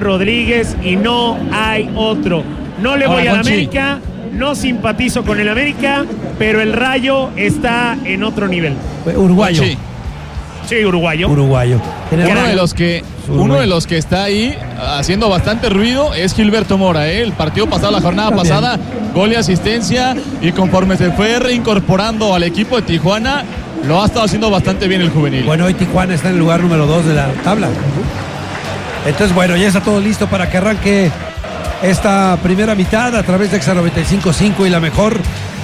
Rodríguez y no hay otro. No le voy a la América, no simpatizo con el América, pero el Rayo está en otro nivel. Uruguayo. Sí, uruguayo. Uno de los que está ahí haciendo bastante ruido es Gilberto Mora, ¿eh? El partido pasado, la jornada pasada, gol y asistencia, y conforme se fue reincorporando al equipo de Tijuana, lo ha estado haciendo bastante bien el juvenil. Bueno, hoy Tijuana está en el lugar número 2 de la tabla. Entonces, bueno, ya está todo listo para que arranque esta primera mitad a través de Exa 95.5 y la mejor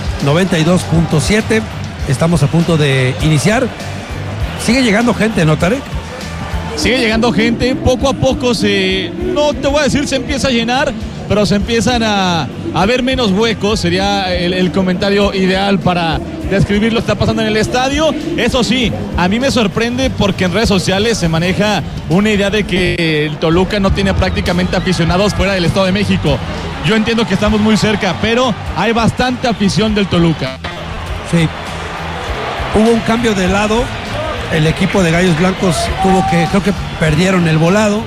92.7. Estamos a punto de iniciar. Sigue llegando gente, ¿no, Tarek? Sigue llegando gente, poco a poco no te voy a decir se empieza a llenar, pero se empiezan a ver menos huecos, sería el comentario ideal para describir lo que está pasando en el estadio. Eso sí, a mí me sorprende porque en redes sociales se maneja una idea de que el Toluca no tiene prácticamente aficionados fuera del Estado de México. Yo entiendo que estamos muy cerca, pero hay bastante afición del Toluca. Sí, hubo un cambio de lado. El equipo de Gallos Blancos creo que perdieron el volado.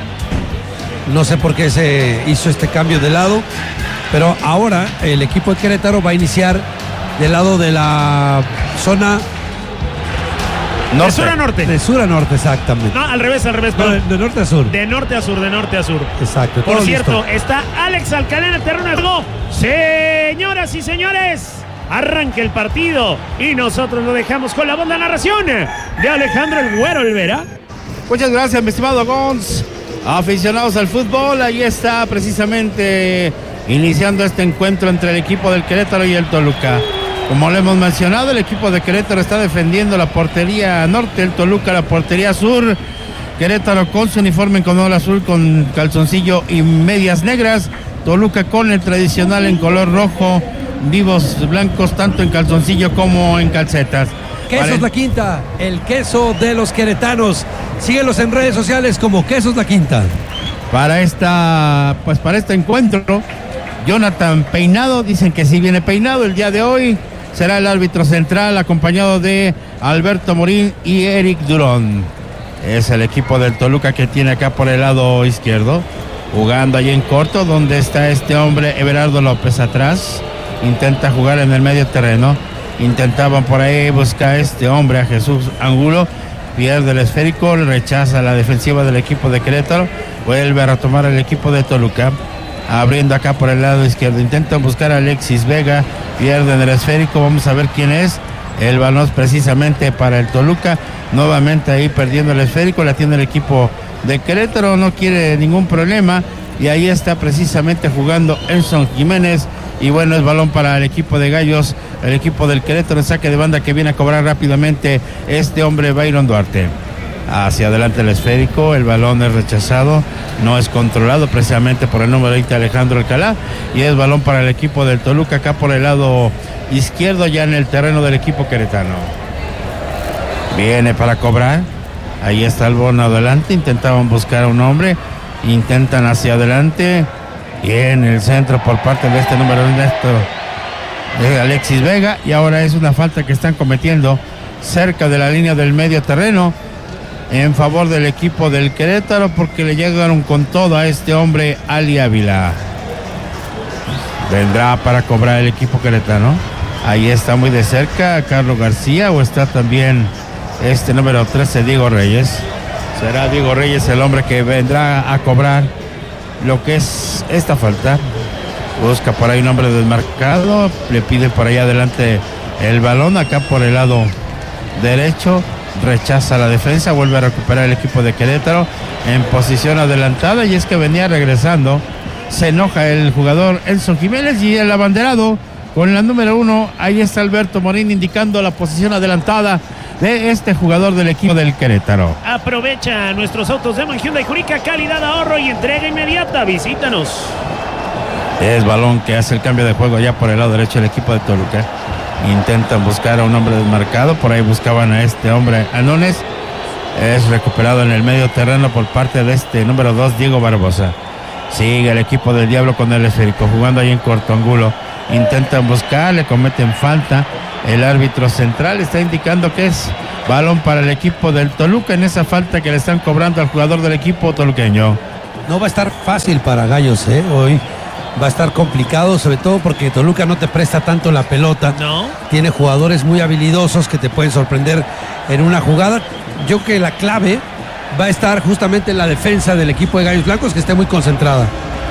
No sé por qué se hizo este cambio de lado, pero ahora el equipo de Querétaro va a iniciar del lado de la zona norte. De sur a norte. De sur a norte, exactamente. No, al revés. No, de norte a sur. De norte a sur. Exacto. Por cierto, listo. Está Alex Alcalá en el terreno de juego. Señoras y señores, arranca el partido y nosotros lo dejamos con la voz de narración de Alejandro el Güero Olvera. Muchas gracias, mi estimado Gonz. Aficionados al fútbol, ahí está precisamente iniciando este encuentro entre el equipo del Querétaro y el Toluca. Como lo hemos mencionado, el equipo de Querétaro está defendiendo la portería norte, el Toluca la portería sur. Querétaro con su uniforme en color azul con calzoncillo y medias negras. Toluca con el tradicional en color rojo, vivos blancos tanto en calzoncillo como en calcetas. Quesos La Quinta, el queso de los queretanos. Síguelos en redes sociales como Quesos La Quinta. Para este encuentro, Jonathan Peinado, dicen que sí viene peinado el día de hoy. Será el árbitro central acompañado de Alberto Morín y Eric Durón. Es el equipo del Toluca que tiene acá por el lado izquierdo, jugando allí en corto, donde está este hombre Everardo López atrás. Intenta jugar en el medio terreno. Intentaban por ahí buscar este hombre a Jesús Angulo. Pierde el esférico, rechaza la defensiva del equipo de Querétaro. Vuelve a retomar el equipo de Toluca. Abriendo acá por el lado izquierdo. Intentan buscar a Alexis Vega. Pierden el esférico. Vamos a ver quién es. El balón es precisamente para el Toluca. Nuevamente ahí perdiendo el esférico. La tiene el equipo de Querétaro. No quiere ningún problema. Y ahí está precisamente jugando Elson Jiménez. Y bueno, es balón para el equipo de Gallos, el equipo del Querétaro, el saque de banda que viene a cobrar rápidamente este hombre Byron Duarte. Hacia adelante el esférico, el balón es rechazado, no es controlado precisamente por el número 20 Alejandro Alcalá, y es balón para el equipo del Toluca acá por el lado izquierdo, ya en el terreno del equipo queretano. Viene para cobrar, ahí está el bono adelante, intentaban buscar a un hombre, intentan hacia adelante. Bien, el centro por parte de este número de Alexis Vega, y ahora es una falta que están cometiendo cerca de la línea del medio terreno en favor del equipo del Querétaro, porque le llegaron con todo a este hombre Ali Ávila. Vendrá para cobrar el equipo queretano. Ahí está muy de cerca Carlos García, o está también este número 13 Diego Reyes. Será Diego Reyes el hombre que vendrá a cobrar lo que es esta falta. Busca por ahí un hombre desmarcado, le pide por ahí adelante el balón, acá por el lado derecho, rechaza la defensa, vuelve a recuperar el equipo de Querétaro en posición adelantada, y es que venía regresando, se enoja el jugador Elson Jiménez, y el abanderado con la número 1, ahí está Alberto Morín indicando la posición adelantada de este jugador del equipo del Querétaro. Aprovecha nuestros autos de Hyundai Jurica, calidad, ahorro y entrega inmediata. Visítanos. Es balón que hace el cambio de juego ya por el lado derecho del equipo de Toluca. Intentan buscar a un hombre desmarcado, por ahí buscaban a este hombre, a Núñez. Es recuperado en el medio terreno por parte de este número 2, Diego Barbosa. Sigue el equipo del Diablo con el esférico, jugando ahí en corto ángulo. Intentan buscar, le cometen falta. El árbitro central está indicando que es balón para el equipo del Toluca en esa falta que le están cobrando al jugador del equipo toluqueño. no va a estar fácil para Gallos, hoy va a estar complicado, sobre todo porque Toluca no te presta tanto la pelota. No. Tiene jugadores muy habilidosos que te pueden sorprender en una jugada. Yo creo que la clave va a estar justamente en la defensa del equipo de Gallos Blancos, que esté muy concentrada.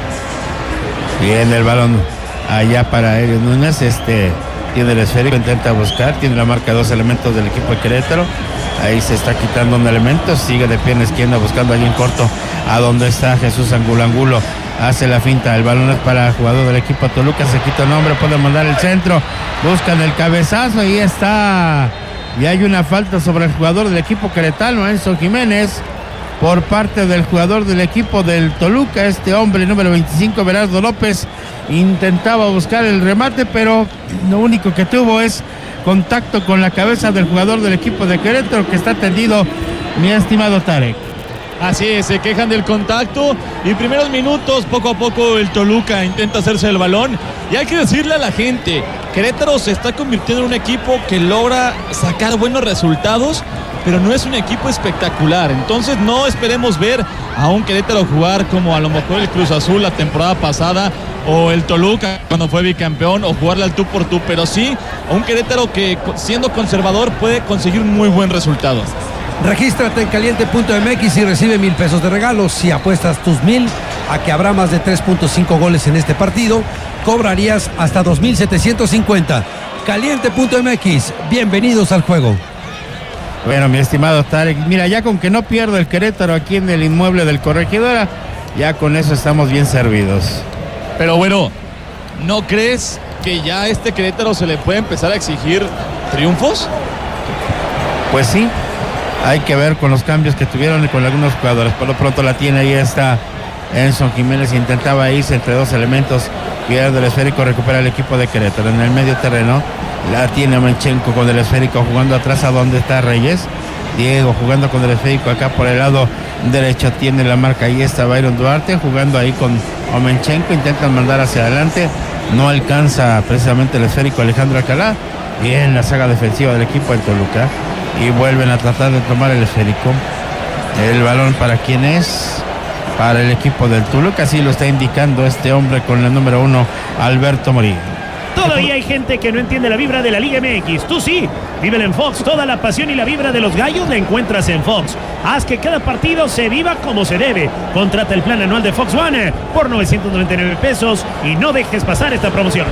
Bien, el balón allá para Eric Núñez, tiene el esférico, intenta buscar, tiene la marca de 2 elementos del equipo de Querétaro. Ahí se está quitando un elemento, sigue de pie en la izquierda buscando allí en corto a donde está Jesús Angulo. Hace la finta, el balón es para el jugador del equipo Toluca, se quita el nombre, puede mandar el centro, buscan el cabezazo y está. Y hay una falta sobre el jugador del equipo queretano, Enzo Jiménez, por parte del jugador del equipo del Toluca, hombre número 25, Berardo López, intentaba buscar el remate, pero lo único que tuvo es contacto con la cabeza del jugador del equipo de Querétaro, que está tendido, mi estimado Tarek. Así es, se quejan del contacto y primeros minutos, poco a poco el Toluca intenta hacerse el balón y hay que decirle a la gente, Querétaro se está convirtiendo en un equipo que logra sacar buenos resultados, pero no es un equipo espectacular, entonces no esperemos ver a un Querétaro jugar como a lo mejor el Cruz Azul la temporada pasada o el Toluca cuando fue bicampeón o jugarle al tú por tú, pero sí a un Querétaro que siendo conservador puede conseguir un muy buen resultado. Regístrate en caliente.mx y recibe 1,000 pesos de regalo. Si apuestas tus 1,000 a que habrá más de 3.5 goles en este partido, cobrarías hasta 2,750. Caliente.mx, bienvenidos al juego. Bueno, mi estimado Tarek, mira, ya con que no pierda el Querétaro aquí en el inmueble del Corregidora, ya con eso estamos bien servidos. Pero bueno, ¿no crees que ya a este Querétaro se le puede empezar a exigir triunfos? Pues sí. Hay que ver con los cambios que tuvieron y con algunos jugadores. Por lo pronto la tiene, ahí está Enzo Jiménez, intentaba irse entre 2 elementos, pierde el esférico, recupera el equipo de Querétaro. En el medio terreno la tiene Menchenko con el esférico, jugando atrás a donde está Reyes. Diego jugando con el esférico acá por el lado derecho, tiene la marca, ahí está Byron Duarte jugando ahí con Omenchenko, intentan mandar hacia adelante, no alcanza precisamente el esférico Alejandro Alcalá. Bien la saga defensiva del equipo del Toluca. Y vuelven a tratar de tomar el esférico. El balón para quién es, para el equipo del Toluca, así lo está indicando este hombre con el número 1, Alberto Morín. Todavía hay gente que no entiende la vibra de la Liga MX. Tú sí, vívela en Fox. Toda la pasión y la vibra de los Gallos la encuentras en Fox. Haz que cada partido se viva como se debe. Contrata el plan anual de Fox One por 999 pesos y no dejes pasar esta promoción.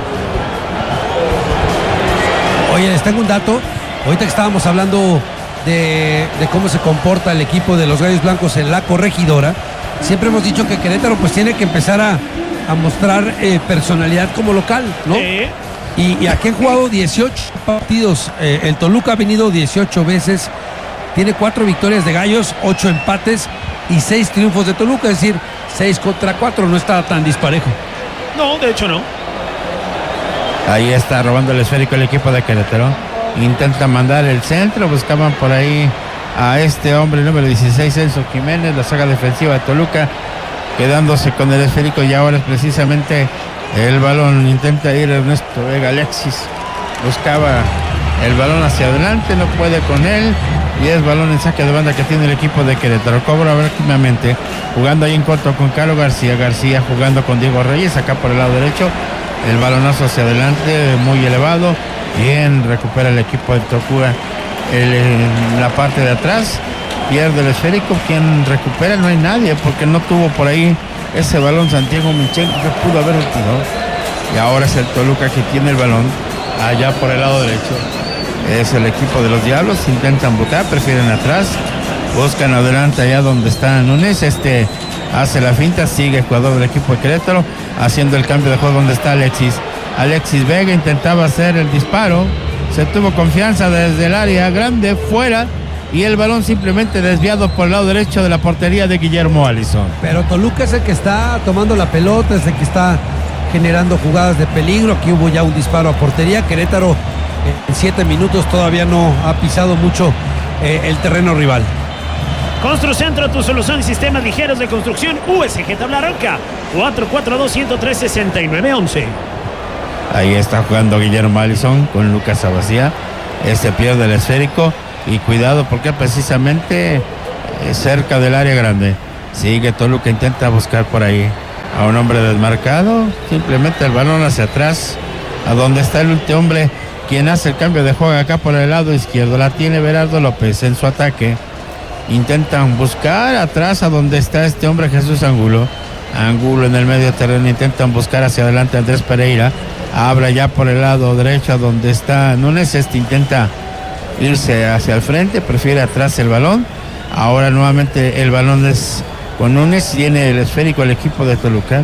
Oye, les tengo un dato. Ahorita que estábamos hablando de cómo se comporta el equipo de los Gallos Blancos en la Corregidora, siempre hemos dicho que Querétaro pues tiene que empezar a mostrar personalidad como local, ¿no? Y aquí han jugado 18 partidos. El Toluca ha venido 18 veces, tiene 4 victorias de Gallos, 8 empates y 6 triunfos de Toluca, es decir, 6 contra 4, no está tan disparejo. No, de hecho no. Ahí está robando el esférico el equipo de Querétaro. Intenta mandar el centro, buscaban por ahí a este hombre número 16, Enzo Jiménez, la saga defensiva de Toluca, quedándose con el esférico y ahora es precisamente el balón, intenta ir Ernesto Vega Alexis, buscaba el balón hacia adelante, no puede con él y es balón en saque de banda que tiene el equipo de Querétaro. Cobra últimamente, jugando ahí en corto con Carlos García jugando con Diego Reyes, acá por el lado derecho, el balonazo hacia adelante, muy elevado. Bien, recupera el equipo de Toluca en la parte de atrás, pierde el esférico, quien recupera no hay nadie, porque no tuvo por ahí ese balón Santiago Menchenko que pudo haber tirado. Y ahora es el Toluca que tiene el balón, allá por el lado derecho. Es el equipo de los Diablos, intentan botar, prefieren atrás, buscan adelante allá donde está Núñez, hace la finta, sigue el jugador del equipo de Querétaro, haciendo el cambio de juego donde está Alexis Vega, intentaba hacer el disparo, se tuvo confianza desde el área grande, fuera, y el balón simplemente desviado por el lado derecho de la portería de Guillermo Allison. Pero Toluca es el que está tomando la pelota, es el que está generando jugadas de peligro. Aquí hubo ya un disparo a portería. Querétaro en 7 minutos todavía no ha pisado mucho el terreno rival. Construcentro, tu solución y sistemas ligeros de construcción. USG Tabla Roca, 442-103-6911. Ahí está jugando Guillermo Allison con Lucas Sabacía. Pierde el esférico y cuidado porque precisamente cerca del área grande. Sigue Toluca, intenta buscar por ahí a un hombre desmarcado. Simplemente el balón hacia atrás, a donde está el último hombre, quien hace el cambio de juego acá por el lado izquierdo. La tiene Berardo López en su ataque. Intentan buscar atrás a donde está este hombre, Jesús Angulo. Angulo en el medio terreno, intentan buscar hacia adelante Andrés Pereira. Habla ya por el lado derecho donde está Núñez. Intenta irse hacia el frente, prefiere atrás el balón. Ahora nuevamente el balón es con Núñez, tiene el esférico el equipo de Toluca.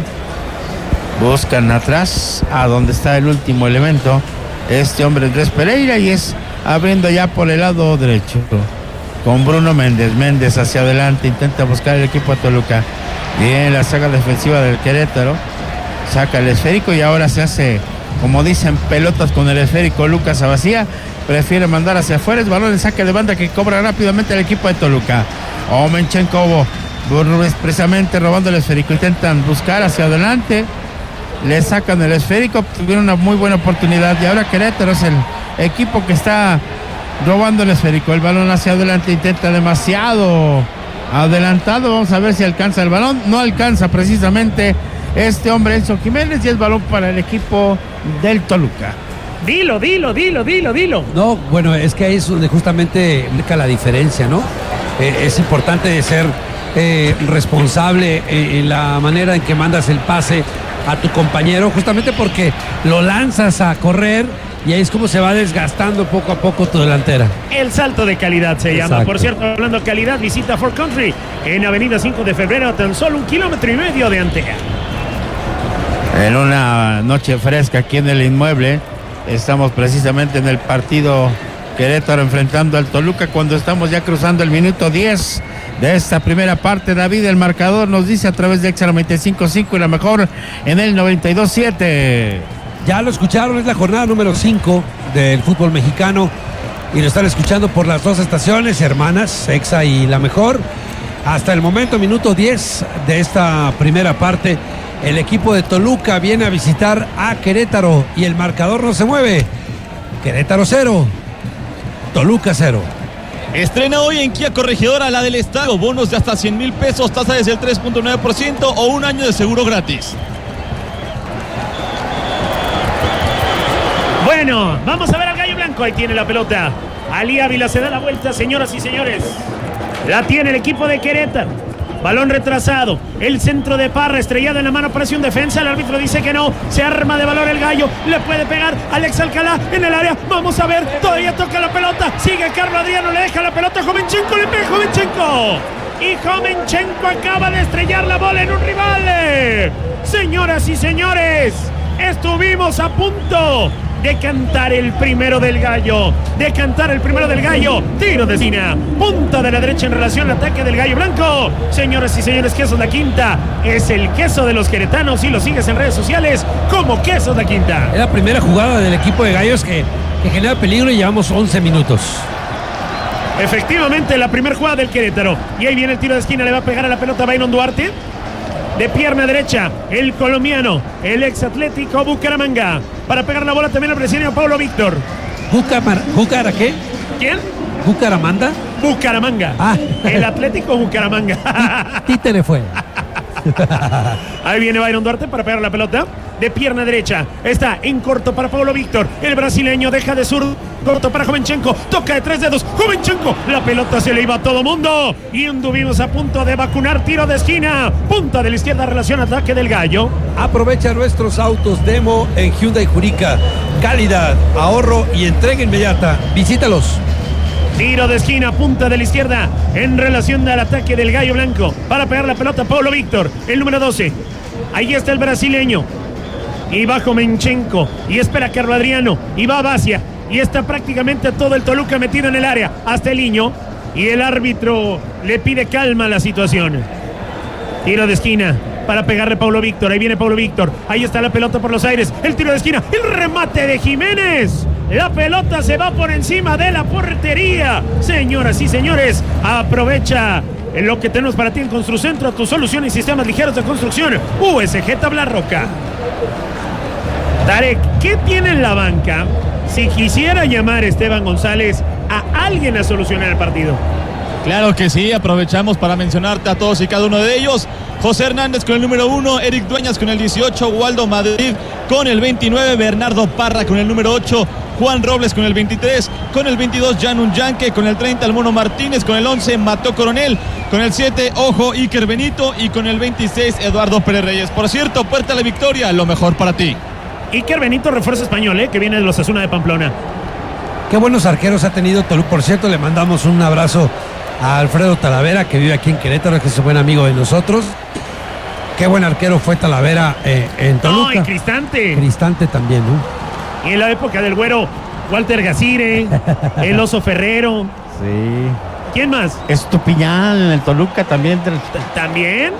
Buscan atrás a donde está el último elemento, este hombre Andrés Pereira, y es abriendo ya por el lado derecho con Bruno Méndez. Méndez hacia adelante, intenta buscar el equipo de Toluca. Bien, la saga defensiva del Querétaro, saca el esférico y ahora se hace, como dicen, pelotas con el esférico. Lucas Abacía prefiere mandar hacia afuera, el balón de saque de banda que cobra rápidamente el equipo de Toluca. Omenchenko expresamente robando el esférico, intentan buscar hacia adelante, le sacan el esférico, tuvieron una muy buena oportunidad y ahora Querétaro es el equipo que está robando el esférico. El balón hacia adelante, intenta demasiado adelantado, vamos a ver si alcanza el balón. No alcanza precisamente este hombre Enzo Jiménez, y el balón para el equipo del Toluca. Dilo. No, bueno, es que ahí es donde justamente marca la diferencia, ¿no? Es importante ser responsable en la manera en que mandas el pase a tu compañero, justamente porque lo lanzas a correr y ahí es como se va desgastando poco a poco tu delantera. El salto de calidad se llama. Exacto. Por cierto, hablando de calidad, visita Ford Country en Avenida 5 de Febrero, a tan solo 1,5 kilómetros de Antea. En una noche fresca aquí en el inmueble, estamos precisamente en el partido Querétaro enfrentando al Toluca, cuando estamos ya cruzando el minuto 10 de esta primera parte. David, el marcador nos dice a través de Exa 95.5 y la mejor en el 92.7. Ya lo escucharon, es la jornada número 5 del fútbol mexicano y lo están escuchando por las dos estaciones hermanas, Exa y La Mejor. Hasta el momento, minuto 10 de esta primera parte, el equipo de Toluca viene a visitar a Querétaro y el marcador no se mueve. Querétaro 0, Toluca 0. Estrena hoy en Kia Corregidora la del Estado, bonos de hasta 100,000 pesos, tasa desde el 3.9% o un año de seguro gratis. Bueno, vamos a ver al Gallo Blanco. Ahí tiene la pelota. Ali Ávila se da la vuelta, señoras y señores. La tiene el equipo de Querétaro. Balón retrasado. El centro de Parra, estrellado en la mano, aparece un defensa. El árbitro dice que no. Se arma de valor el Gallo. Le puede pegar Alex Alcalá en el área. Vamos a ver. Todavía toca la pelota. Sigue Carlos Adriano. Le deja la pelota. Jovenchenko, le pega Jovenchenko. Y Jovenchenko acaba de estrellar la bola en un rival. Señoras y señores, estuvimos a punto de cantar el primero del Gallo. Tiro de esquina, punta de la derecha en relación al ataque del Gallo Blanco. Señoras y señores, Quesos La Quinta es el queso de los queretanos, y lo sigues en redes sociales como Quesos La Quinta. Es la primera jugada del equipo de Gallos que genera peligro y llevamos 11 minutos. Efectivamente, la primera jugada del Querétaro. Y ahí viene el tiro de esquina, le va a pegar a la pelota Byron Duarte. De pierna derecha, el colombiano, el ex Atlético Bucaramanga. Para pegar la bola también el brasileño Paulo Víctor. ¿Bucara qué? ¿Quién? ¿Bucaramanga? Bucaramanga. Ah. El Atlético Bucaramanga. Títere fue. Ahí viene Byron Duarte para pegar la pelota. De pierna derecha. Está en corto para Paulo Víctor. El brasileño deja de sur. Corto para Jovenchenko. Toca de 3 dedos. Jovenchenko. La pelota se le iba a todo mundo. Y anduvimos a punto de vacunar. Tiro de esquina. Punta de la izquierda. Relación ataque del Gallo. Aprovecha nuestros autos demo en Hyundai Jurica. Calidad, ahorro y entrega inmediata. Visítalos. Tiro de esquina, punta de la izquierda, en relación al ataque del Gallo Blanco. Para pegar la pelota, Paulo Víctor, el número 12. Ahí está el brasileño. Y va Jovenchenko. Y espera a Carlos Adriano. Y va Bacia. Y está prácticamente todo el Toluca metido en el área. Hasta el niño. Y el árbitro le pide calma a la situación. Tiro de esquina para pegarle Paulo Víctor. Ahí viene Paulo Víctor. Ahí está la pelota por los aires. El tiro de esquina. El remate de Jiménez. La pelota se va por encima de la portería. Señoras y señores, aprovecha lo que tenemos para ti en Construcentro, tu solución y sistemas ligeros de construcción. USG Tabla Roca. Tarek, ¿qué tiene en la banca si quisiera llamar Esteban González a alguien a solucionar el partido? Claro que sí, aprovechamos para mencionarte a todos y cada uno de ellos. José Hernández con el número 1, Eric Dueñas con el 18, Waldo Madrid con el 29, Bernardo Parra con el número 8, Juan Robles con el 23, con el 22 Janun Yanque, con el 30 el Mono Martínez, con el 11 Mateo Coronel, con el 7 Ojo Iker Benito y con el 26 Eduardo Pérez Reyes. Por cierto, Puerta a la Victoria, lo mejor para ti. Iker Benito, refuerzo español, que viene de los Osasuna de Pamplona. Qué buenos arqueros ha tenido Toluca. Por cierto, le mandamos un abrazo a Alfredo Talavera, que vive aquí en Querétaro, que es un buen amigo de nosotros. Qué buen arquero fue Talavera en Toluca. No, y Cristante. Cristante también, ¿no? Y en la época del güero, Walter Gacire, el Oso Ferrero. Sí. ¿Quién más? Estupiñán en el Toluca también. ¿También?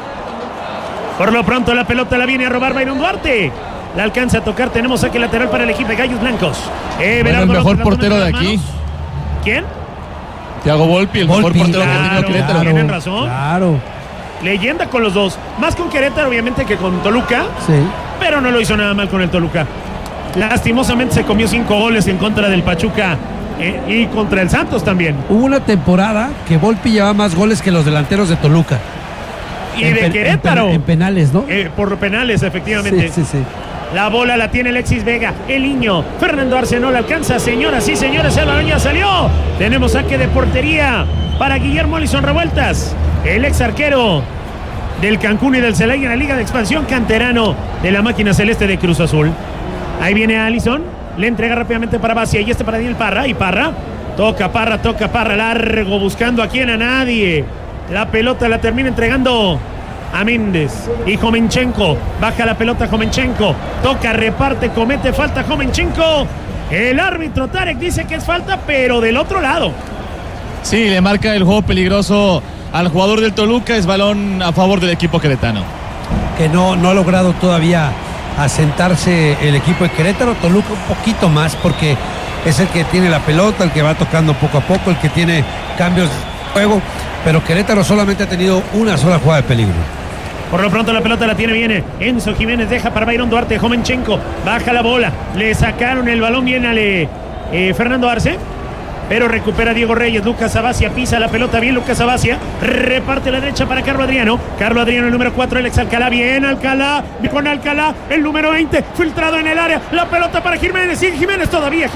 Por lo pronto la pelota la viene a robar Byron Duarte. La alcanza a tocar, tenemos saque lateral para el equipo de Gallos Blancos. Bueno, el mejor portero de aquí. ¿Quién? Thiago Volpi, el mejor portero que ha tenido Querétaro. Tienen razón. Claro. Leyenda con los dos. Más con Querétaro, obviamente, que con Toluca. Sí. Pero no lo hizo nada mal con el Toluca. Lastimosamente se comió 5 goles en contra del Pachuca y contra el Santos también. Hubo una temporada que Volpi llevaba más goles que los delanteros de Toluca. Y de Querétaro. En penales, ¿no? Por penales, efectivamente. Sí. La bola la tiene Alexis Vega, el niño. Fernando Arce no la alcanza, señoras y señores, el balón ya salió. Tenemos saque de portería para Guillermo Alison Revueltas, el ex arquero del Cancún y del Celaya en la Liga de Expansión, canterano de la máquina celeste de Cruz Azul. Ahí viene Alison, le entrega rápidamente para Basia y para Daniel Parra. Y Parra, toca Parra, largo, buscando a quien, a nadie. La pelota la termina entregando a Méndez y Jomenchenko, baja la pelota Jomenchenko, toca, reparte, comete falta Jomenchenko. El árbitro Tarek dice que es falta, pero del otro lado. Sí, le marca el juego peligroso al jugador del Toluca, es balón a favor del equipo queretano. Que no ha logrado todavía asentarse el equipo de Querétaro. Toluca un poquito más, porque es el que tiene la pelota, el que va tocando poco a poco, el que tiene cambios de juego, pero Querétaro solamente ha tenido una sola jugada de peligro. Por lo pronto la pelota la tiene bien Enzo Jiménez, deja para Byron Duarte, Jomenchenko, baja la bola, le sacaron el balón bien a Fernando Arce, pero recupera Diego Reyes. Lucas Abacia pisa la pelota bien, Lucas Abacia reparte la derecha para Carlos Adriano, el número 4, el ex Alcalá, bien Alcalá, con Alcalá, el número 20, filtrado en el área, la pelota para Jiménez, sigue Jiménez todavía.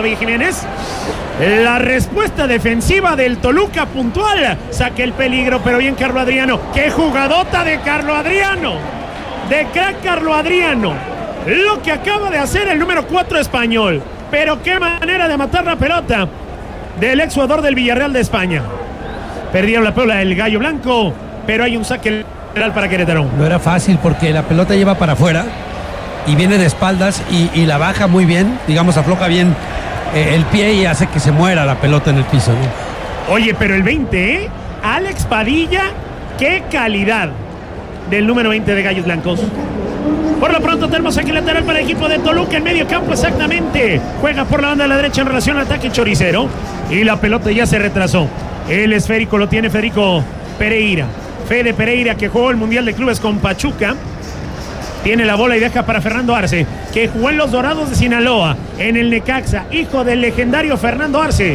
La respuesta defensiva del Toluca puntual, saque el peligro, pero bien Carlos Adriano. ¡Qué jugadota de Carlos Adriano! De crack Carlos Adriano. Lo que acaba de hacer el número 4 español. Pero qué manera de matar la pelota del ex jugador del Villarreal de España. Perdieron la pelota el Gallo Blanco, pero hay un saque lateral para Querétaro. No era fácil porque la pelota lleva para afuera y viene de espaldas y la baja muy bien, digamos, afloja bien el pie y hace que se muera la pelota en el piso, ¿no? Oye, pero el 20, Alex Padilla, qué calidad del número 20 de Gallos Blancos. Por lo pronto tenemos aquí lateral para el equipo de Toluca en medio campo, exactamente. Juega por la banda de la derecha en relación al ataque choricero y la pelota ya se retrasó. El esférico lo tiene Federico Pereira. Fede Pereira, que jugó el Mundial de Clubes con Pachuca. Tiene la bola y deja para Fernando Arce, que jugó en los Dorados de Sinaloa, en el Necaxa, hijo del legendario Fernando Arce.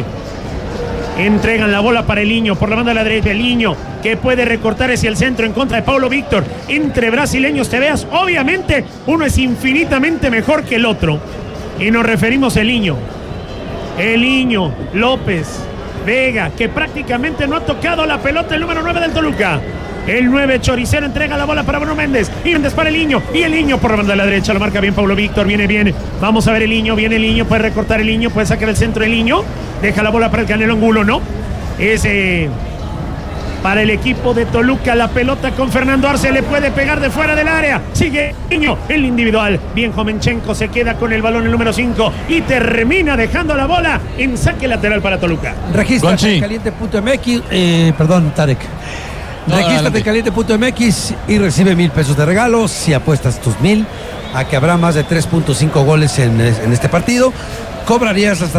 Entregan la bola para el Niño, por la banda de la derecha, el Niño, que puede recortar hacia el centro en contra de Paulo Víctor. Entre brasileños te veas, obviamente uno es infinitamente mejor que el otro. Y nos referimos al Niño. El Niño, López, Vega, que prácticamente no ha tocado la pelota, el número 9 del Toluca. El 9 choricero entrega la bola para Bruno Méndez. Y Méndez para el Niño. Y el Niño por la banda de la derecha. Lo marca bien Paulo Víctor. Viene bien. Vamos a ver el Niño. Viene el Niño. Puede recortar el Niño. Puede sacar el centro el Niño. Deja la bola para el Canelo Angulo. No. Ese para el equipo de Toluca. La pelota con Fernando Arce. Le puede pegar de fuera del área. Sigue el Niño. El individual. Bien Jomenchenko. Se queda con el balón el número 5. Y termina dejando la bola en saque lateral para Toluca. Regístrate en caliente.mx. Perdón, Tarek. Regístrate en caliente.mx y recibe 1,000 pesos de regalo si apuestas tus 1,000 a que habrá más de 3.5 goles en este partido. Cobrarías hasta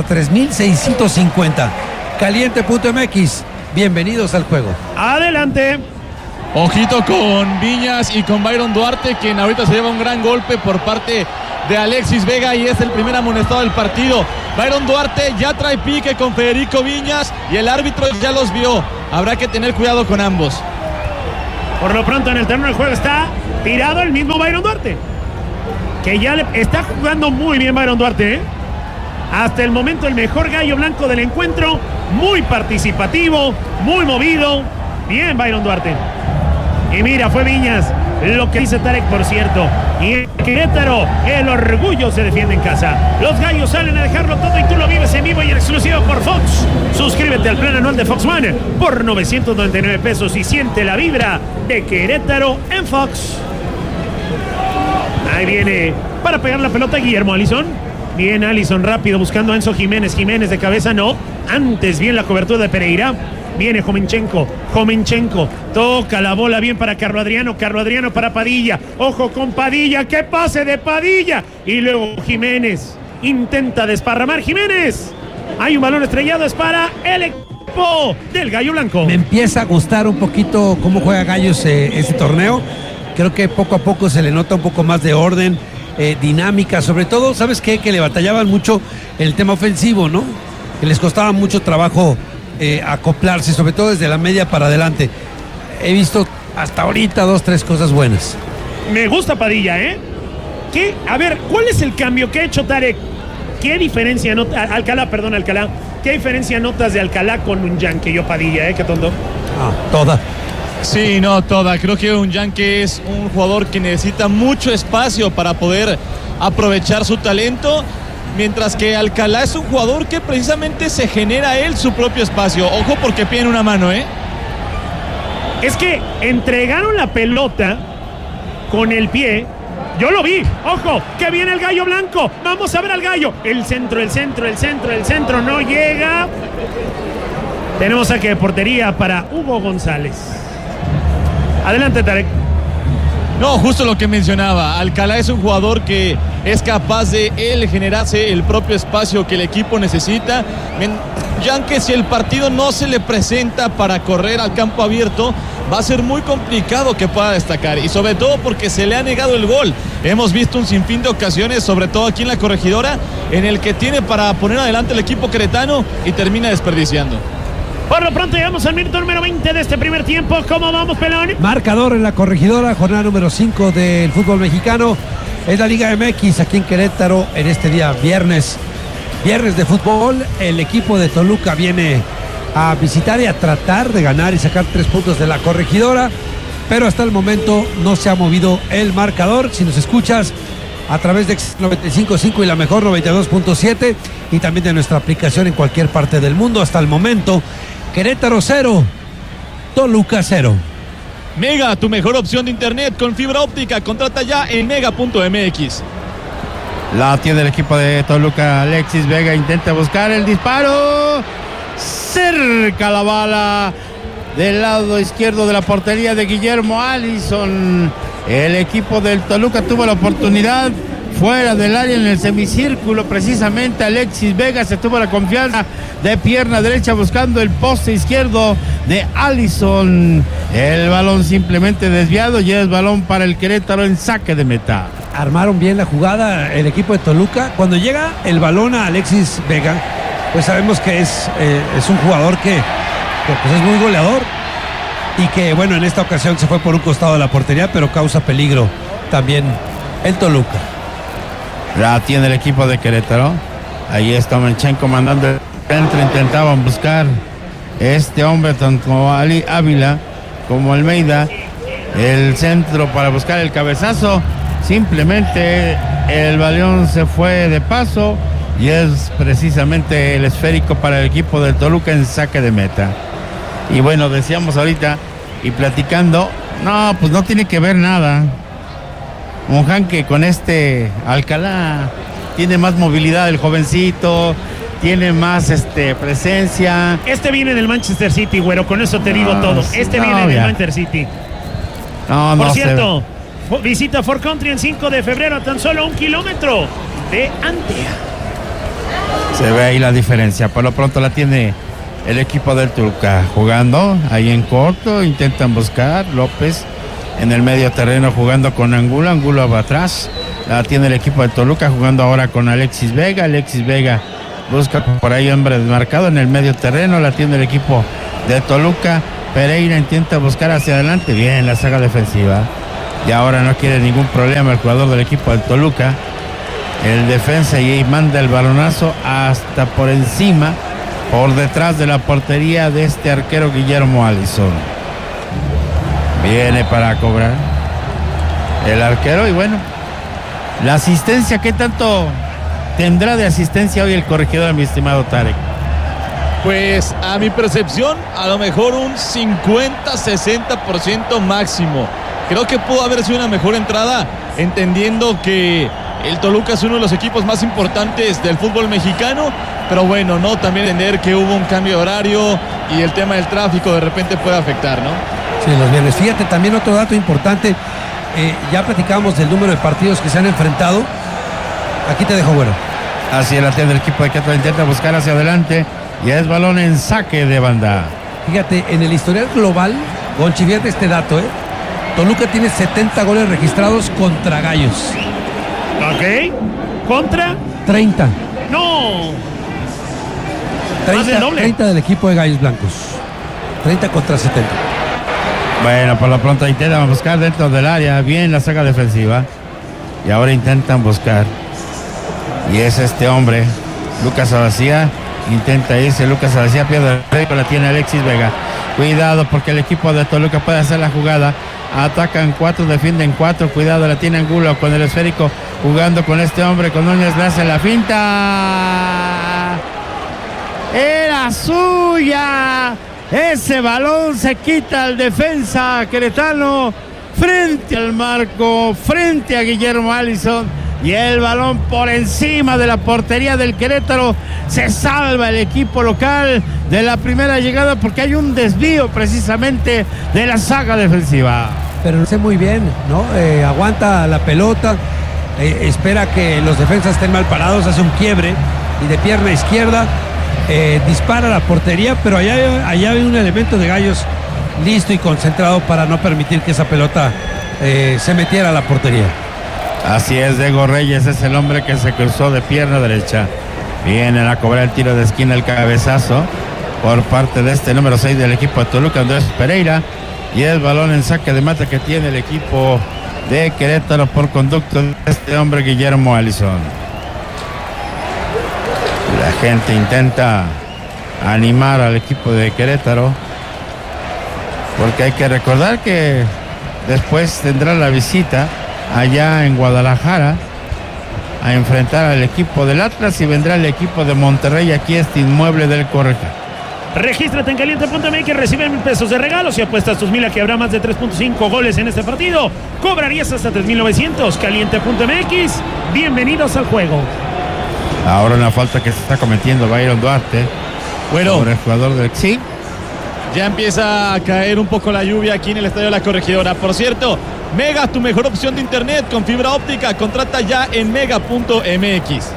3,650. Caliente.mx. Bienvenidos al juego. Adelante. Ojito con Viñas y con Byron Duarte, quien ahorita se lleva un gran golpe por parte de Alexis Vega y es el primer amonestado del partido. Byron Duarte ya trae pique con Federico Viñas y el árbitro ya los vio. Habrá que tener cuidado con ambos. Por lo pronto en el terreno del juego está tirado el mismo Byron Duarte, que ya está jugando muy bien Byron Duarte, ¿eh? Hasta el momento el mejor gallo blanco del encuentro, muy participativo, muy movido. Bien Byron Duarte. Y mira, fue Viñas lo que dice Tarek, por cierto. Y en Querétaro, el orgullo se defiende en casa. Los gallos salen a dejarlo todo y tú lo vives en vivo y en exclusivo por Fox. Suscríbete al plan anual de Fox One por 999 pesos y siente la vibra de Querétaro en Fox. Ahí viene para pegar la pelota Guillermo Alisson. Bien Alisson rápido buscando a Enzo Jiménez. Jiménez de cabeza no. Antes bien la cobertura de Pereira. Viene Jomenchenko toca la bola bien para Carlo Adriano para Padilla, ojo con Padilla, ¡qué pase de Padilla! Y luego Jiménez, intenta desparramar Jiménez, hay un balón estrellado, es para el equipo del Gallo Blanco. Me empieza a gustar un poquito cómo juega Gallos este torneo, creo que poco a poco se le nota un poco más de orden, dinámica, sobre todo, ¿sabes qué? Que le batallaban mucho el tema ofensivo, ¿no? Que les costaba mucho trabajo acoplarse, sobre todo desde la media para adelante. He visto hasta ahorita 2-3 cosas buenas. Me gusta Padilla, ¿eh? A ver, ¿cuál es el cambio que ha hecho Tarek? ¿Qué diferencia Alcalá? ¿Qué diferencia notas de Alcalá con un Yankee? Padilla, qué tonto. Toda. Sí, no, toda. Creo que un Yankee es un jugador que necesita mucho espacio para poder aprovechar su talento. Mientras que Alcalá es un jugador que precisamente se genera él su propio espacio. Ojo porque pide en una mano, ¿eh? Es que entregaron la pelota con el pie. Yo lo vi. Ojo, que viene el Gallo Blanco. Vamos a ver al Gallo. El centro. No llega. Tenemos saque de portería para Hugo González. Adelante, Tarek. No, justo lo que mencionaba. Alcalá es un jugador que es capaz de él generarse el propio espacio que el equipo necesita. Ya que si el partido no se le presenta para correr al campo abierto, va a ser muy complicado que pueda destacar. Y sobre todo porque se le ha negado el gol. Hemos visto un sinfín de ocasiones, sobre todo aquí en la Corregidora, en el que tiene para poner adelante el equipo queretano y termina desperdiciando. Por lo pronto llegamos al minuto número 20 de este primer tiempo. ¿Cómo vamos, Pelón? Marcador en la Corregidora, jornada número 5 del fútbol mexicano. Es la Liga MX aquí en Querétaro en este día viernes de fútbol. El equipo de Toluca viene a visitar y a tratar de ganar y sacar 3 puntos de la Corregidora, pero hasta el momento no se ha movido el marcador. Si nos escuchas a través de 95.5 y la mejor 92.7 y también de nuestra aplicación en cualquier parte del mundo, hasta el momento Querétaro 0, Toluca 0. Mega, tu mejor opción de internet con fibra óptica. Contrata ya en mega.mx. La tiene el equipo de Toluca. Alexis Vega intenta buscar el disparo. Cerca la bala del lado izquierdo de la portería de Guillermo Alisson. El equipo del Toluca tuvo la oportunidad fuera del área en el semicírculo. Precisamente Alexis Vega se tuvo la confianza de pierna derecha buscando el poste izquierdo de Alisson. El balón simplemente desviado y es balón para el Querétaro en saque de meta. Armaron bien la jugada el equipo de Toluca. Cuando llega el balón a Alexis Vega, pues sabemos que es un jugador que pues es muy goleador y que bueno, en esta ocasión se fue por un costado de la portería, pero causa peligro también el Toluca. La tiene el equipo de Querétaro. Ahí está Menchenko mandando el centro. Intentaban buscar este hombre, tanto Ali Ávila como Almeida, el centro para buscar el cabezazo. Simplemente el balón se fue de paso y es precisamente el esférico para el equipo del Toluca en saque de meta. Y bueno, decíamos ahorita y platicando, no, pues no tiene que ver nada. Monjan que con este Alcalá tiene más movilidad el jovencito, tiene más presencia. Este viene del Manchester City, güero, con eso te digo todo. Este viene del Manchester City. Por cierto, visita Ford Country el 5 de febrero a tan solo 1 kilómetro de Antea. Se ve ahí la diferencia. Por lo pronto la tiene el equipo del Toluca jugando ahí en corto, intentan buscar López en el medio terreno jugando con Angulo va atrás, La tiene el equipo de Toluca jugando ahora con Alexis Vega. Alexis Vega busca por ahí hombre desmarcado en el medio terreno. La tiene el equipo de Toluca. Pereira intenta buscar hacia adelante. Bien la saga defensiva. Y ahora no quiere ningún problema el jugador del equipo de Toluca. El defensa y manda el balonazo hasta por encima, por detrás de la portería de este arquero Guillermo Allison. Viene para cobrar el arquero y bueno, la asistencia, ¿qué tanto tendrá de asistencia hoy el corregidor, mi estimado Tarek? Pues a mi percepción, a lo mejor un 50-60% máximo. Creo que pudo haber sido una mejor entrada, entendiendo que el Toluca es uno de los equipos más importantes del fútbol mexicano, pero bueno, no también entender que hubo un cambio de horario y el tema del tráfico de repente puede afectar, ¿no? Sí, los viernes. Fíjate, también otro dato importante, ya platicábamos del número de partidos que se han enfrentado. Aquí te dejo, bueno. Así la tiene el equipo de Querétaro, intenta buscar hacia adelante y es balón en saque de banda. Fíjate, en el historial global, Gonchi, fíjate este dato, Toluca tiene 70 goles registrados contra Gallos. Ok. ¿Contra? 30. No. Más del doble. 30 del equipo de Gallos Blancos. 30 contra 70. Bueno, por lo pronto intentan buscar dentro del área. Bien la saga defensiva. Y ahora intentan buscar. Y es este hombre, Lucas Abacía. Intenta irse. Lucas Abacía pierde el récord. La tiene Alexis Vega. Cuidado porque el equipo de Toluca puede hacer la jugada. Atacan 4, defienden 4. Cuidado, la tiene Angulo con el esférico. Jugando con este hombre. Con Núñez le hace la finta. Era suya. Ese balón se quita al defensa queretano frente al marco, frente a Guillermo Allison, y el balón por encima de la portería del Querétaro. Se salva el equipo local de la primera llegada porque hay un desvío precisamente de la saga defensiva. Pero lo hace muy bien, ¿no? Aguanta la pelota, espera que los defensas estén mal parados, hace un quiebre y de pierna izquierda dispara a la portería, pero allá hay un elemento de Gallos listo y concentrado para no permitir que esa pelota se metiera a la portería. Así es, Diego Reyes es el hombre que se cruzó de pierna derecha. Vienen a cobrar el tiro de esquina, el cabezazo por parte de este número 6 del equipo de Toluca, Andrés Pereira, y el balón en saque de mata que tiene el equipo de Querétaro por conducto de este hombre Guillermo Allison. La gente intenta animar al equipo de Querétaro porque hay que recordar que después tendrá la visita allá en Guadalajara a enfrentar al equipo del Atlas y vendrá el equipo de Monterrey aquí a este inmueble del Correja. Regístrate en caliente.mx, recibe 1,000 pesos de regalo si apuestas tus 1,000 a que habrá más de 3.5 goles en este partido. Cobrarías hasta 3,900. Caliente.mx, bienvenidos al juego. Ahora una falta que se está cometiendo Byron Duarte. Bueno, sobre el jugador del... Sí. Ya empieza a caer un poco la lluvia aquí en el Estadio de la Corregidora. Por cierto, Mega, tu mejor opción de internet con fibra óptica. Contrata ya en mega.mx.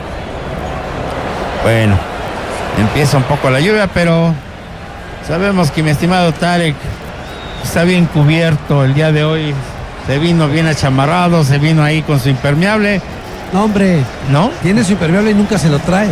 Bueno, empieza un poco la lluvia, pero sabemos que mi estimado Tarek está bien cubierto el día de hoy. Se vino bien achamarrado, se vino ahí con su impermeable. No, hombre, ¿no? Tiene su impermeable y nunca se lo trae.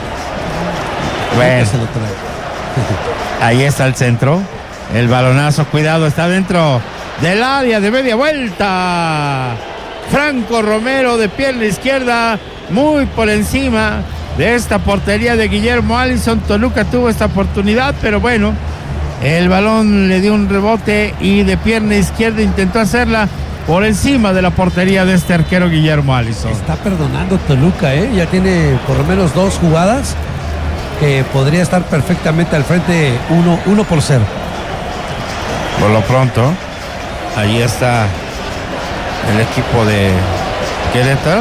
Bueno, nunca se lo trae. Ahí está el centro. El balonazo, cuidado, está dentro del área de media vuelta. Franco Romero de pierna izquierda, muy por encima de esta portería de Guillermo Allison. Toluca tuvo esta oportunidad, pero bueno, el balón le dio un rebote y de pierna izquierda intentó hacerla por encima de la portería de este arquero Guillermo Allison. Está perdonando Toluca, ya tiene por lo menos 2 jugadas que podría estar perfectamente al frente 1-0. Por lo pronto, ahí está el equipo de Querétaro.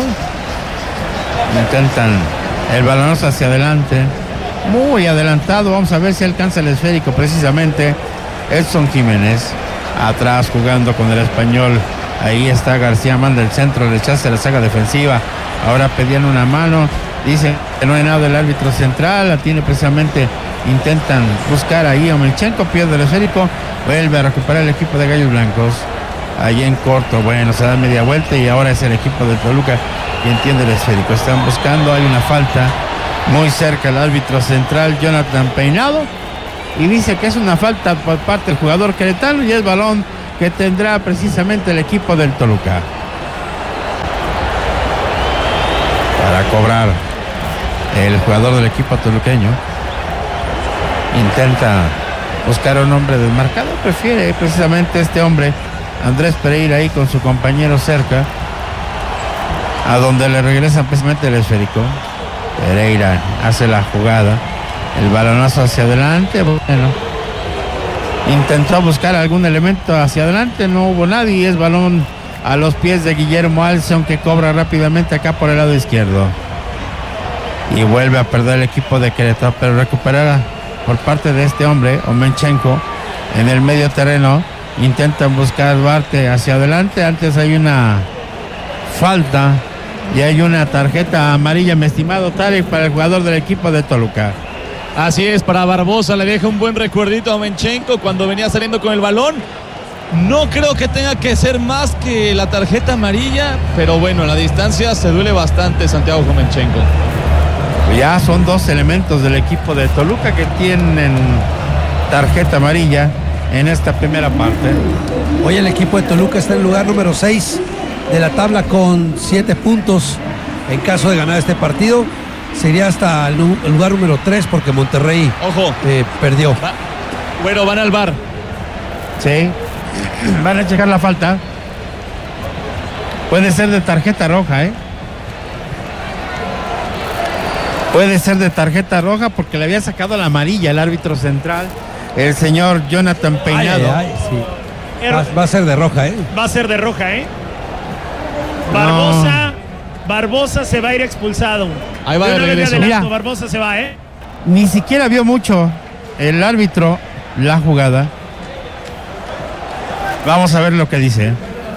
Intentan el balonazo hacia adelante, muy adelantado. Vamos a ver si alcanza el esférico precisamente Edson Jiménez. Atrás jugando con el Español. Ahí está García, manda el centro, rechaza la saga defensiva. Ahora pedían una mano. Dicen que no hay nada del árbitro central. La tiene precisamente. Intentan buscar ahí a Melchenko. Pierde el esférico. Vuelve a recuperar el equipo de Gallos Blancos. Allí en corto, bueno, se da media vuelta y ahora es el equipo de Toluca quien tiene el esférico. Están buscando, hay una falta muy cerca el árbitro central, Jonathan Peinado, y dice que es una falta por parte del jugador queretano y es balón que tendrá precisamente el equipo del Toluca. Para cobrar el jugador del equipo toluqueño. Intenta buscar a un hombre desmarcado, prefiere precisamente este hombre, Andrés Pereira, ahí con su compañero cerca, a donde le regresan precisamente el esférico. Pereira hace la jugada, el balonazo hacia adelante, bueno, intentó buscar algún elemento hacia adelante, no hubo nadie y es balón a los pies de Guillermo Alson, que cobra rápidamente acá por el lado izquierdo. Y vuelve a perder el equipo de Querétaro, pero recuperará por parte de este hombre, Omenchenko, en el medio terreno. Intentan buscar Duarte hacia adelante. Antes hay una falta y hay una tarjeta amarilla, mi estimado Tarek, para el jugador del equipo de Toluca. Así es, para Barbosa le deja un buen recuerdito a Omenchenko cuando venía saliendo con el balón. No creo que tenga que ser más que la tarjeta amarilla, pero bueno, la distancia se duele bastante Santiago Omenchenko. Ya son dos elementos del equipo de Toluca que tienen tarjeta amarilla en esta primera parte. Hoy el equipo de Toluca está en el lugar número 6 de la tabla con 7 puntos. En caso de ganar este partido, sería hasta el lugar número 3 porque Monterrey perdió. Bueno, van al VAR. Sí, van a checar la falta. Puede ser de tarjeta roja, Puede ser de tarjeta roja porque le había sacado la amarilla el árbitro central, el señor Jonathan Peinado. Sí. Va a ser de roja, Va a ser de roja, Barbosa se va a ir expulsado. Ahí va de regreso. Mira, Barbosa se va, Ni siquiera vio mucho el árbitro la jugada. Vamos a ver lo que dice.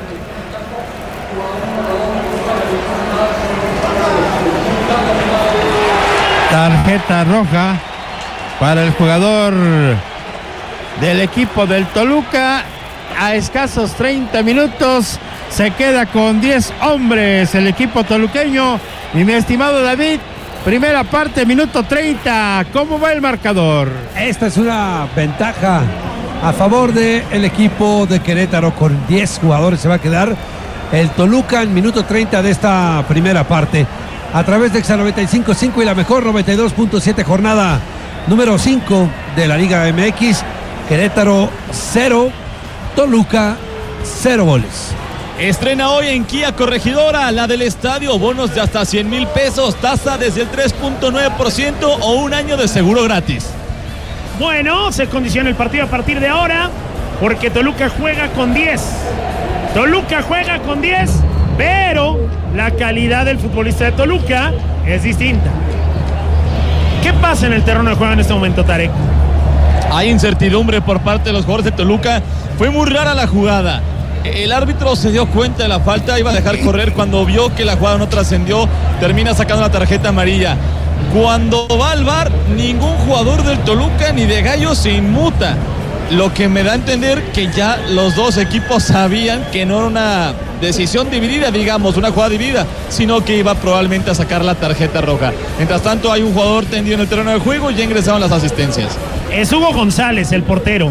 Tarjeta roja para el jugador del equipo del Toluca. A escasos 30 minutos se queda con 10 hombres el equipo toluqueño. Y mi estimado David, primera parte, minuto 30. ¿Cómo va el marcador? Esta es una ventaja a favor del equipo de Querétaro. Con 10 jugadores se va a quedar el Toluca en minuto 30 de esta primera parte. A través de Exa 95.5 y la mejor 92.7, jornada número 5 de la Liga MX. Querétaro 0, Toluca 0 goles. Estrena hoy en Kia Corregidora, la del estadio, bonos de hasta 100,000 pesos, tasa desde el 3.9% o un año de seguro gratis. Bueno, se condiciona el partido a partir de ahora porque Toluca juega con 10. Toluca juega con 10, pero la calidad del futbolista de Toluca es distinta. ¿Qué pasa en el terreno de juego en este momento, Tarek? Hay incertidumbre por parte de los jugadores de Toluca. Fue muy rara la jugada. El árbitro se dio cuenta de la falta, iba a dejar correr. Cuando vio que la jugada no trascendió, termina sacando la tarjeta amarilla. Cuando va al VAR, ningún jugador del Toluca ni de Gallos se inmuta. Lo que me da a entender que ya los dos equipos sabían que no era una decisión dividida, digamos, una jugada dividida, sino que iba probablemente a sacar la tarjeta roja. Mientras tanto, hay un jugador tendido en el terreno de juego y ya ingresaron las asistencias. Es Hugo González, el portero.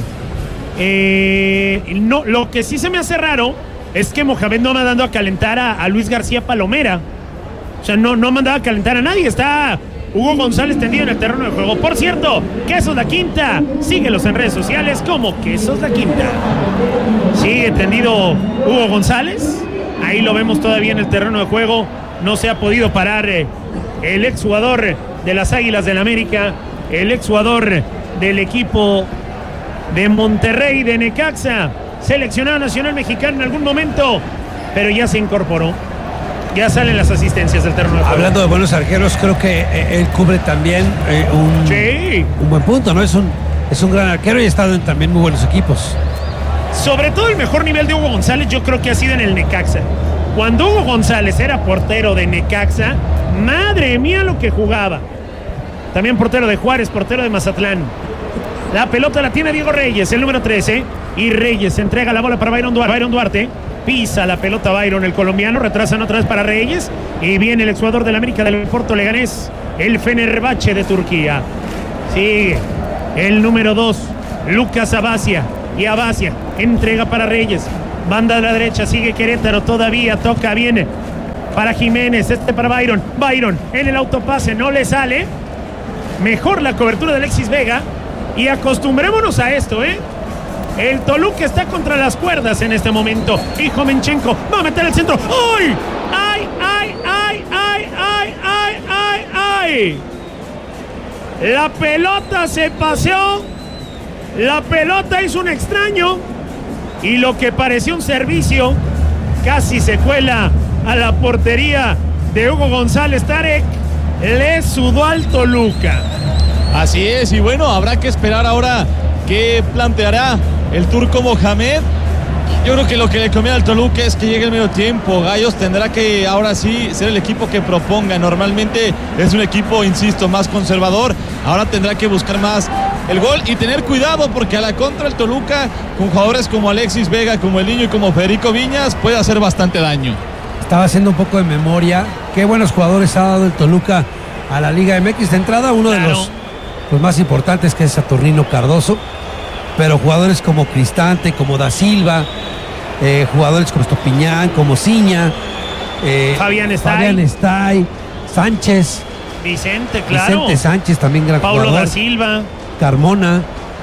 No, lo que sí se me hace raro es que Mohamed no mandando a calentar a Luis García Palomera. O sea, no mandaba a calentar a nadie. Está Hugo González tendido en el terreno de juego. Por cierto, Quesos La Quinta, síguelos en redes sociales como Quesos La Quinta. Sigue tendido Hugo González. Ahí lo vemos todavía en el terreno de juego. No se ha podido parar el exjugador de las Águilas del América, el exjugador del equipo de Monterrey, de Necaxa, seleccionado nacional mexicano en algún momento, pero ya se incorporó. Ya salen las asistencias del terreno de juego. Hablando de buenos arqueros, creo que él cubre también un buen punto, ¿no? Es un gran arquero y ha estado en también muy buenos equipos. Sobre todo el mejor nivel de Hugo González yo creo que ha sido en el Necaxa. Cuando Hugo González era portero de Necaxa, madre mía lo que jugaba. También portero de Juárez, portero de Mazatlán. La pelota la tiene Diego Reyes, el número 13. y Reyes. Entrega la bola para Byron Duarte. Pisa la pelota Byron, el colombiano. Retrasan otra vez para Reyes. Y viene el exjugador del América del Porto Leganés, el Fenerbahçe de Turquía. Sigue el número 2, Lucas Abacia. Y Abacia entrega para Reyes. Banda de la derecha, sigue Querétaro. Todavía toca, viene para Jiménez. Para Byron. Byron en el autopase, no le sale. Mejor la cobertura de Alexis Vega. Y acostumbrémonos a esto, El Toluca está contra las cuerdas en este momento. Y Jovenchenko va a meter el centro. ¡Ay! ¡Ay, ay, ay, ay, ay, ay, ay, ay! La pelota se paseó. La pelota hizo un extraño. Y lo que pareció un servicio casi se cuela a la portería de Hugo González. Tarek le sudó al Toluca. Así es, y bueno, habrá que esperar ahora qué planteará el turco Mohamed. Yo creo que lo que le conviene al Toluca es que llegue el medio tiempo. Gallos tendrá que ahora sí ser el equipo que proponga. Normalmente es un equipo, insisto, más conservador. Ahora tendrá que buscar más el gol y tener cuidado, porque a la contra el Toluca, con jugadores como Alexis Vega, como el Niño y como Federico Viñas, puede hacer bastante daño. Estaba haciendo un poco de memoria. Qué buenos jugadores ha dado el Toluca a la Liga MX. De entrada, uno de los más importantes, que es Saturnino Cardoso, pero jugadores como Cristante, como Da Silva, jugadores como Estopiñán, como Ciña, Fabián Estay, Sánchez, Vicente, claro. Vicente Sánchez, también gran Paulo jugador. Da Silva, Carmona,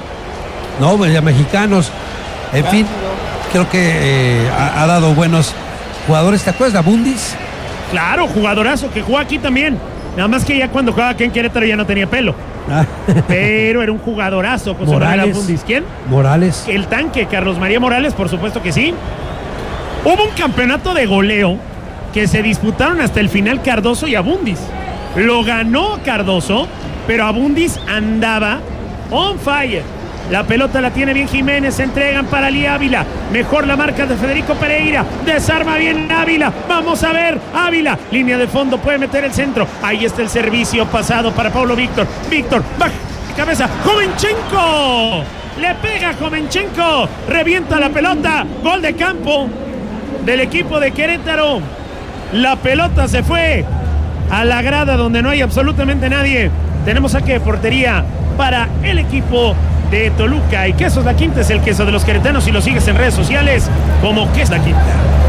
ya mexicanos. En fin, creo que ha dado buenos jugadores. ¿Te acuerdas de Abundis? Claro, jugadorazo que jugó aquí también. Nada más que ya cuando jugaba aquí en Querétaro ya no tenía pelo. Pero era un jugadorazo. Morales. ¿Quién? Morales. El tanque, Carlos María Morales, por supuesto que sí. Hubo un campeonato de goleo que se disputaron hasta el final Cardoso y Abundis. Lo ganó Cardoso, pero Abundis andaba on fire. La pelota la tiene bien Jiménez, se entregan para Ali Ávila. Mejor la marca de Federico Pereira. Desarma bien Ávila. Vamos a ver, Ávila. Línea de fondo, puede meter el centro. Ahí está el servicio pasado para Paulo Víctor. Víctor, baja cabeza. Jovenchenko. Le pega Jovenchenko. Revienta la pelota. Gol de campo del equipo de Querétaro. La pelota se fue a la grada donde no hay absolutamente nadie. Tenemos saque de portería para el equipo de Toluca. Y Quesos La Quinta es el queso de los queretanos, y lo sigues en redes sociales como Quesos La Quinta.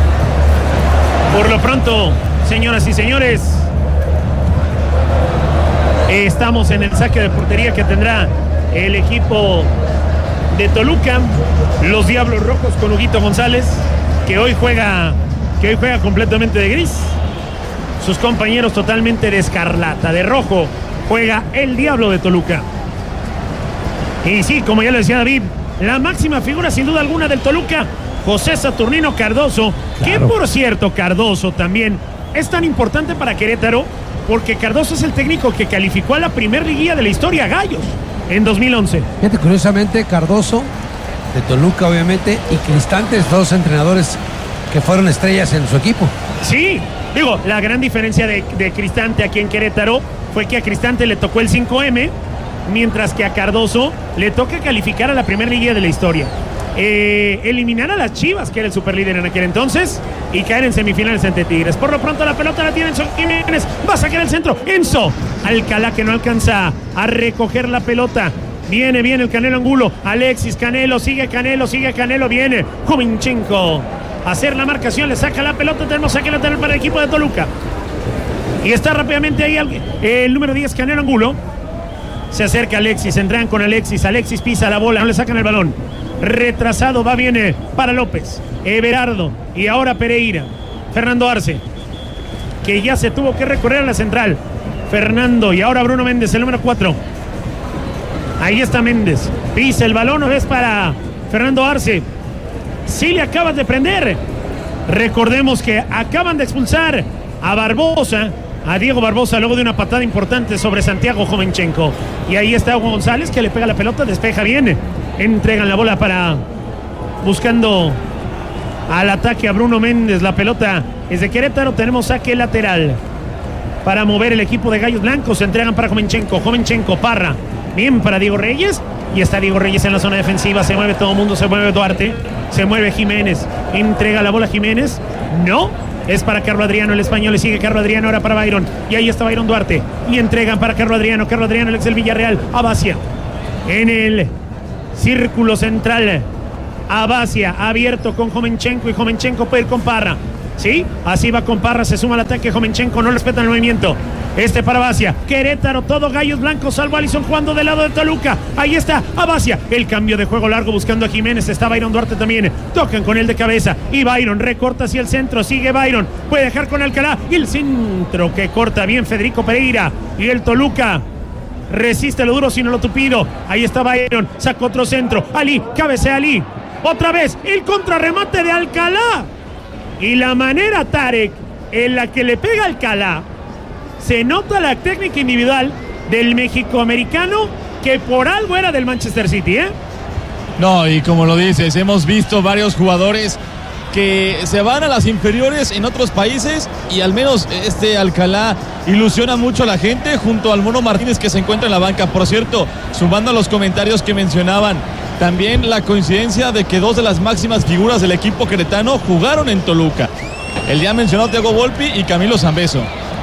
Por lo pronto, señoras y señores, estamos en el saque de portería que tendrá el equipo de Toluca, los Diablos Rojos con Huguito González, que hoy juega completamente de gris. Sus compañeros totalmente de escarlata, de rojo. Juega el Diablo de Toluca. Y sí, como ya lo decía David, la máxima figura sin duda alguna del Toluca, José Saturnino Cardoso, claro. Que por cierto, Cardoso también es tan importante para Querétaro, porque Cardoso es el técnico que calificó a la primer liguilla de la historia, Gallos, en 2011. Fíjate, curiosamente, Cardoso, de Toluca obviamente, y Cristante, dos entrenadores que fueron estrellas en su equipo. Sí, digo, la gran diferencia de Cristante aquí en Querétaro fue que a Cristante le tocó el 5M, mientras que a Cardoso le toca calificar a la primera liguilla de la historia. Eliminar a las Chivas, que era el superlíder en aquel entonces, y caer en semifinales ante Tigres. Por lo pronto la pelota la tiene Enzo Jiménez, va a sacar el centro, Enzo Alcalá, que no alcanza a recoger la pelota. Viene el Canelo Angulo, Alexis, Canelo, sigue Canelo, viene Jovenchenko a hacer la marcación, le saca la pelota. Tenemos saque lateral para el equipo de Toluca, y está rápidamente ahí el número 10, Canelo Angulo. Se acerca Alexis, entran con Alexis pisa la bola, no le sacan el balón. Retrasado, viene para López, Everardo, y ahora Pereira. Fernando Arce, que ya se tuvo que recorrer a la central. Fernando, y ahora Bruno Méndez, el número 4. Ahí está Méndez, pisa el balón, no es para Fernando Arce. Sí le acabas de prender. Recordemos que acaban de expulsar a Barbosa, a Diego Barbosa, luego de una patada importante sobre Santiago Jovenchenko. Y ahí está Hugo González, que le pega la pelota, despeja bien. Entregan la bola para buscando al ataque a Bruno Méndez. La pelota es de Querétaro. Tenemos saque lateral para mover el equipo de Gallos Blancos. Se entregan para Jovenchenko, Parra. Bien para Diego Reyes. Y está Diego Reyes en la zona defensiva. Se mueve todo el mundo, se mueve Duarte. Se mueve Jiménez. Entrega la bola Jiménez. No. Es para Carlos Adriano, el español. Le sigue Carlos Adriano ahora para Byron. Y ahí está Byron Duarte. Y entregan para Carlos Adriano. Carlos Adriano, el ex del Villarreal. Abacia. En el círculo central. Abacia abierto con Jovenchenko. Y Jovenchenko puede ir con Parra. ¿Sí? Así va con Parra. Se suma al ataque. Jovenchenko no respeta el movimiento. Para Abacia. Querétaro, todo gallos blancos, salvo Alisson jugando del lado de Toluca. Ahí está Abacia. El cambio de juego largo buscando a Jiménez. Está Byron Duarte también. Tocan con él de cabeza. Y Byron recorta hacia el centro. Sigue Byron. Puede dejar con Alcalá. Y el centro que corta bien Federico Pereira. Y el Toluca resiste lo duro sino lo tupido. Ahí está Byron. Sacó otro centro. Ali. Cabecea Ali. Otra vez. El contrarremate de Alcalá. Y la manera, Tarek, en la que le pega Alcalá. Se nota la técnica individual del mexicoamericano que por algo era del Manchester City, ¿eh? No, y como lo dices, hemos visto varios jugadores que se van a las inferiores en otros países y al menos Alcalá ilusiona mucho a la gente junto al Mono Martínez que se encuentra en la banca. Por cierto, sumando a los comentarios que mencionaban, también la coincidencia de que dos de las máximas figuras del equipo queretano jugaron en Toluca. El ya mencionado Thiago Volpi y Camilo Zambeso.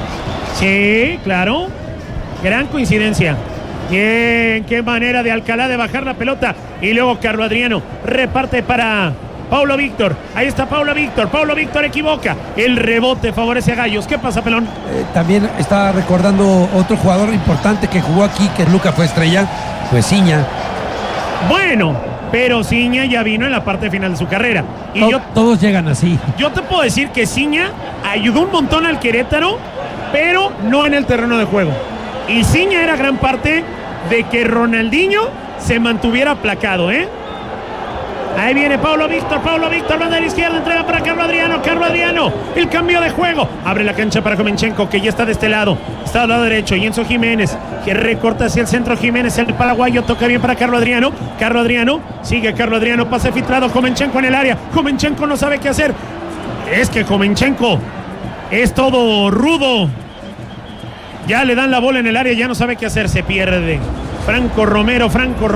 Sí, claro. Gran coincidencia. Bien, qué manera de Alcalá de bajar la pelota. Y luego Carlos Adriano reparte para Paulo Víctor. Ahí está Paulo Víctor. Paulo Víctor equivoca. El rebote favorece a Gallos. ¿Qué pasa, Pelón? También está recordando otro jugador importante que jugó aquí, que Luca fue estrella, pues Ciña. Bueno, pero Ciña ya vino en la parte final de su carrera. Y todos llegan así. Yo te puedo decir que Ciña ayudó un montón al Querétaro, pero no en el terreno de juego. Y Ciña era gran parte de que Ronaldinho se mantuviera aplacado, ¿eh? Ahí viene Paulo Víctor, banda de la izquierda, entrega para Carlos Adriano, el cambio de juego, abre la cancha para Jovenchenko, que ya está de este lado, está del lado derecho, y Enzo Jiménez, que recorta hacia el centro, Jiménez, el paraguayo, toca bien para Carlos Adriano, sigue Carlos Adriano, pase filtrado, Jovenchenko en el área, Jovenchenko no sabe qué hacer, es que Jovenchenko es todo rudo, ya le dan la bola en el área, ya no sabe qué hacer, se pierde, Franco Romero,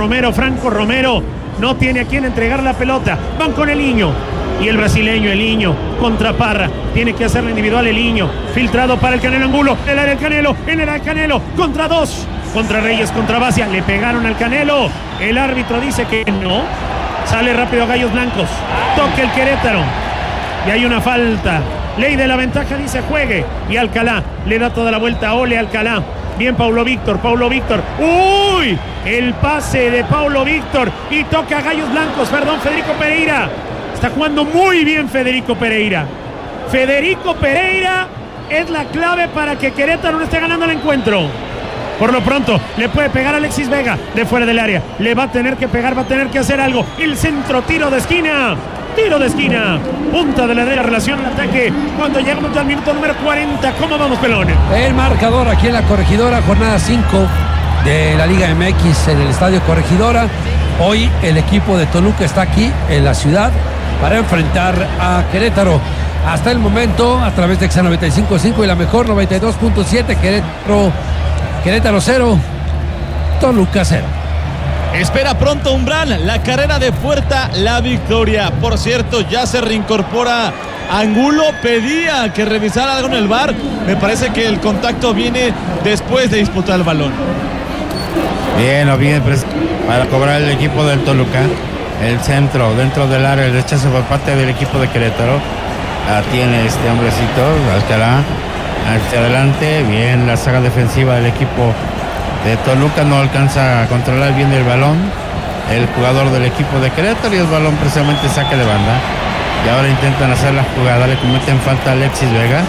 no tiene a quién entregar la pelota. Van con el Iño. Y el brasileño, el Iño, contra Parra. Tiene que hacerlo individual el Iño. Filtrado para el Canelo Angulo. En el área el Canelo. Contra dos. Contra Reyes, contra Bacia. Le pegaron al Canelo. El árbitro dice que no. Sale rápido a Gallos Blancos. Toca el Querétaro. Y hay una falta. Ley de la ventaja dice juegue. Y Alcalá le da toda la vuelta. Ole Alcalá. Bien Paulo Víctor. ¡Uy! El pase de Paulo Víctor. Y toca a Gallos Blancos. Federico Pereira. Está jugando muy bien Federico Pereira. Federico Pereira es la clave para que Querétaro no esté ganando el encuentro. Por lo pronto, le puede pegar a Alexis Vega de fuera del área. Le va a tener que pegar, va a tener que hacer algo. El centro, tiro de esquina. Punta de la derecha, relación al ataque. Cuando llegamos al minuto número 40, ¿cómo vamos, Pelón? El marcador aquí en la Corregidora, jornada 5 de la Liga MX en el Estadio Corregidora. Hoy el equipo de Toluca está aquí en la ciudad para enfrentar a Querétaro. Hasta el momento, a través de Exa 95.5 y la mejor 92.7, Querétaro 0, Toluca 0. Espera pronto Umbral, la carrera de puerta, la victoria. Por cierto, ya se reincorpora Angulo, pedía que revisara algo en el VAR. Me parece que el contacto viene después de disputar el balón. Bien, para cobrar el equipo del Toluca. El centro, dentro del área, el rechazo por parte del equipo de Querétaro. La tiene este hombrecito, Alcalá, hacia adelante. Bien, la saga defensiva del equipo de Toluca no alcanza a controlar bien el balón. El jugador del equipo de Querétaro y el balón precisamente saque de banda. Y ahora intentan hacer la jugada, le cometen falta a Alexis Vega.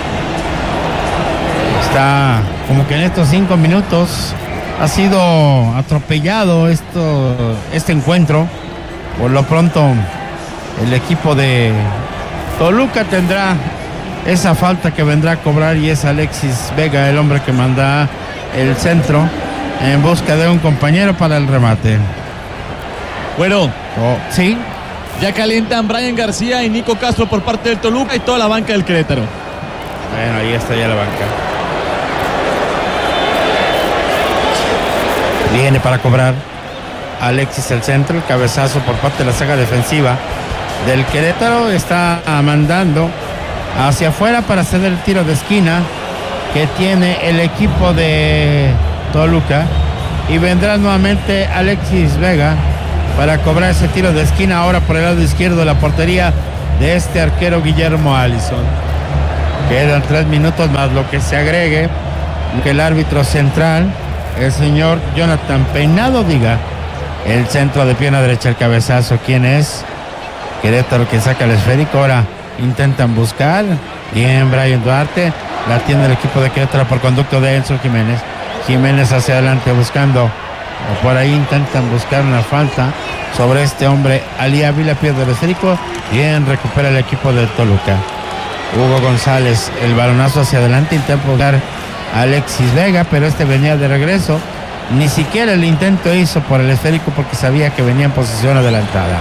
Está como que en estos 5 minutos ha sido atropellado este encuentro. Por lo pronto el equipo de Toluca tendrá esa falta que vendrá a cobrar y es Alexis Vega, el hombre que manda el centro en busca de un compañero para el remate. Bueno, sí. Ya calientan Brian García y Nico Castro por parte del Toluca y toda la banca del Querétaro. Bueno, ahí está ya la banca. Viene para cobrar Alexis el centro, el cabezazo por parte de la saga defensiva del Querétaro. Está mandando hacia afuera para hacer el tiro de esquina que tiene el equipo de Toluca, y vendrá nuevamente Alexis Vega para cobrar ese tiro de esquina ahora por el lado izquierdo de la portería de este arquero Guillermo Allison. Quedan 3 minutos más lo que se agregue, que el árbitro central, el señor Jonathan Peinado, diga el centro de pierna derecha, el cabezazo. ¿Quién es? Querétaro, que saca el esférico. Ahora intentan buscar. Bien, Brian Duarte. La tiene el equipo de Querétaro por conducto de Enzo Jiménez. Jiménez hacia adelante buscando. O por ahí intentan buscar una falta sobre este hombre. Ali Ávila pierde el esférico. Bien, recupera el equipo de Toluca. Hugo González, el balonazo hacia adelante. Intenta buscar a Alexis Vega, pero este venía de regreso. Ni siquiera el intento hizo por el esférico porque sabía que venía en posición adelantada.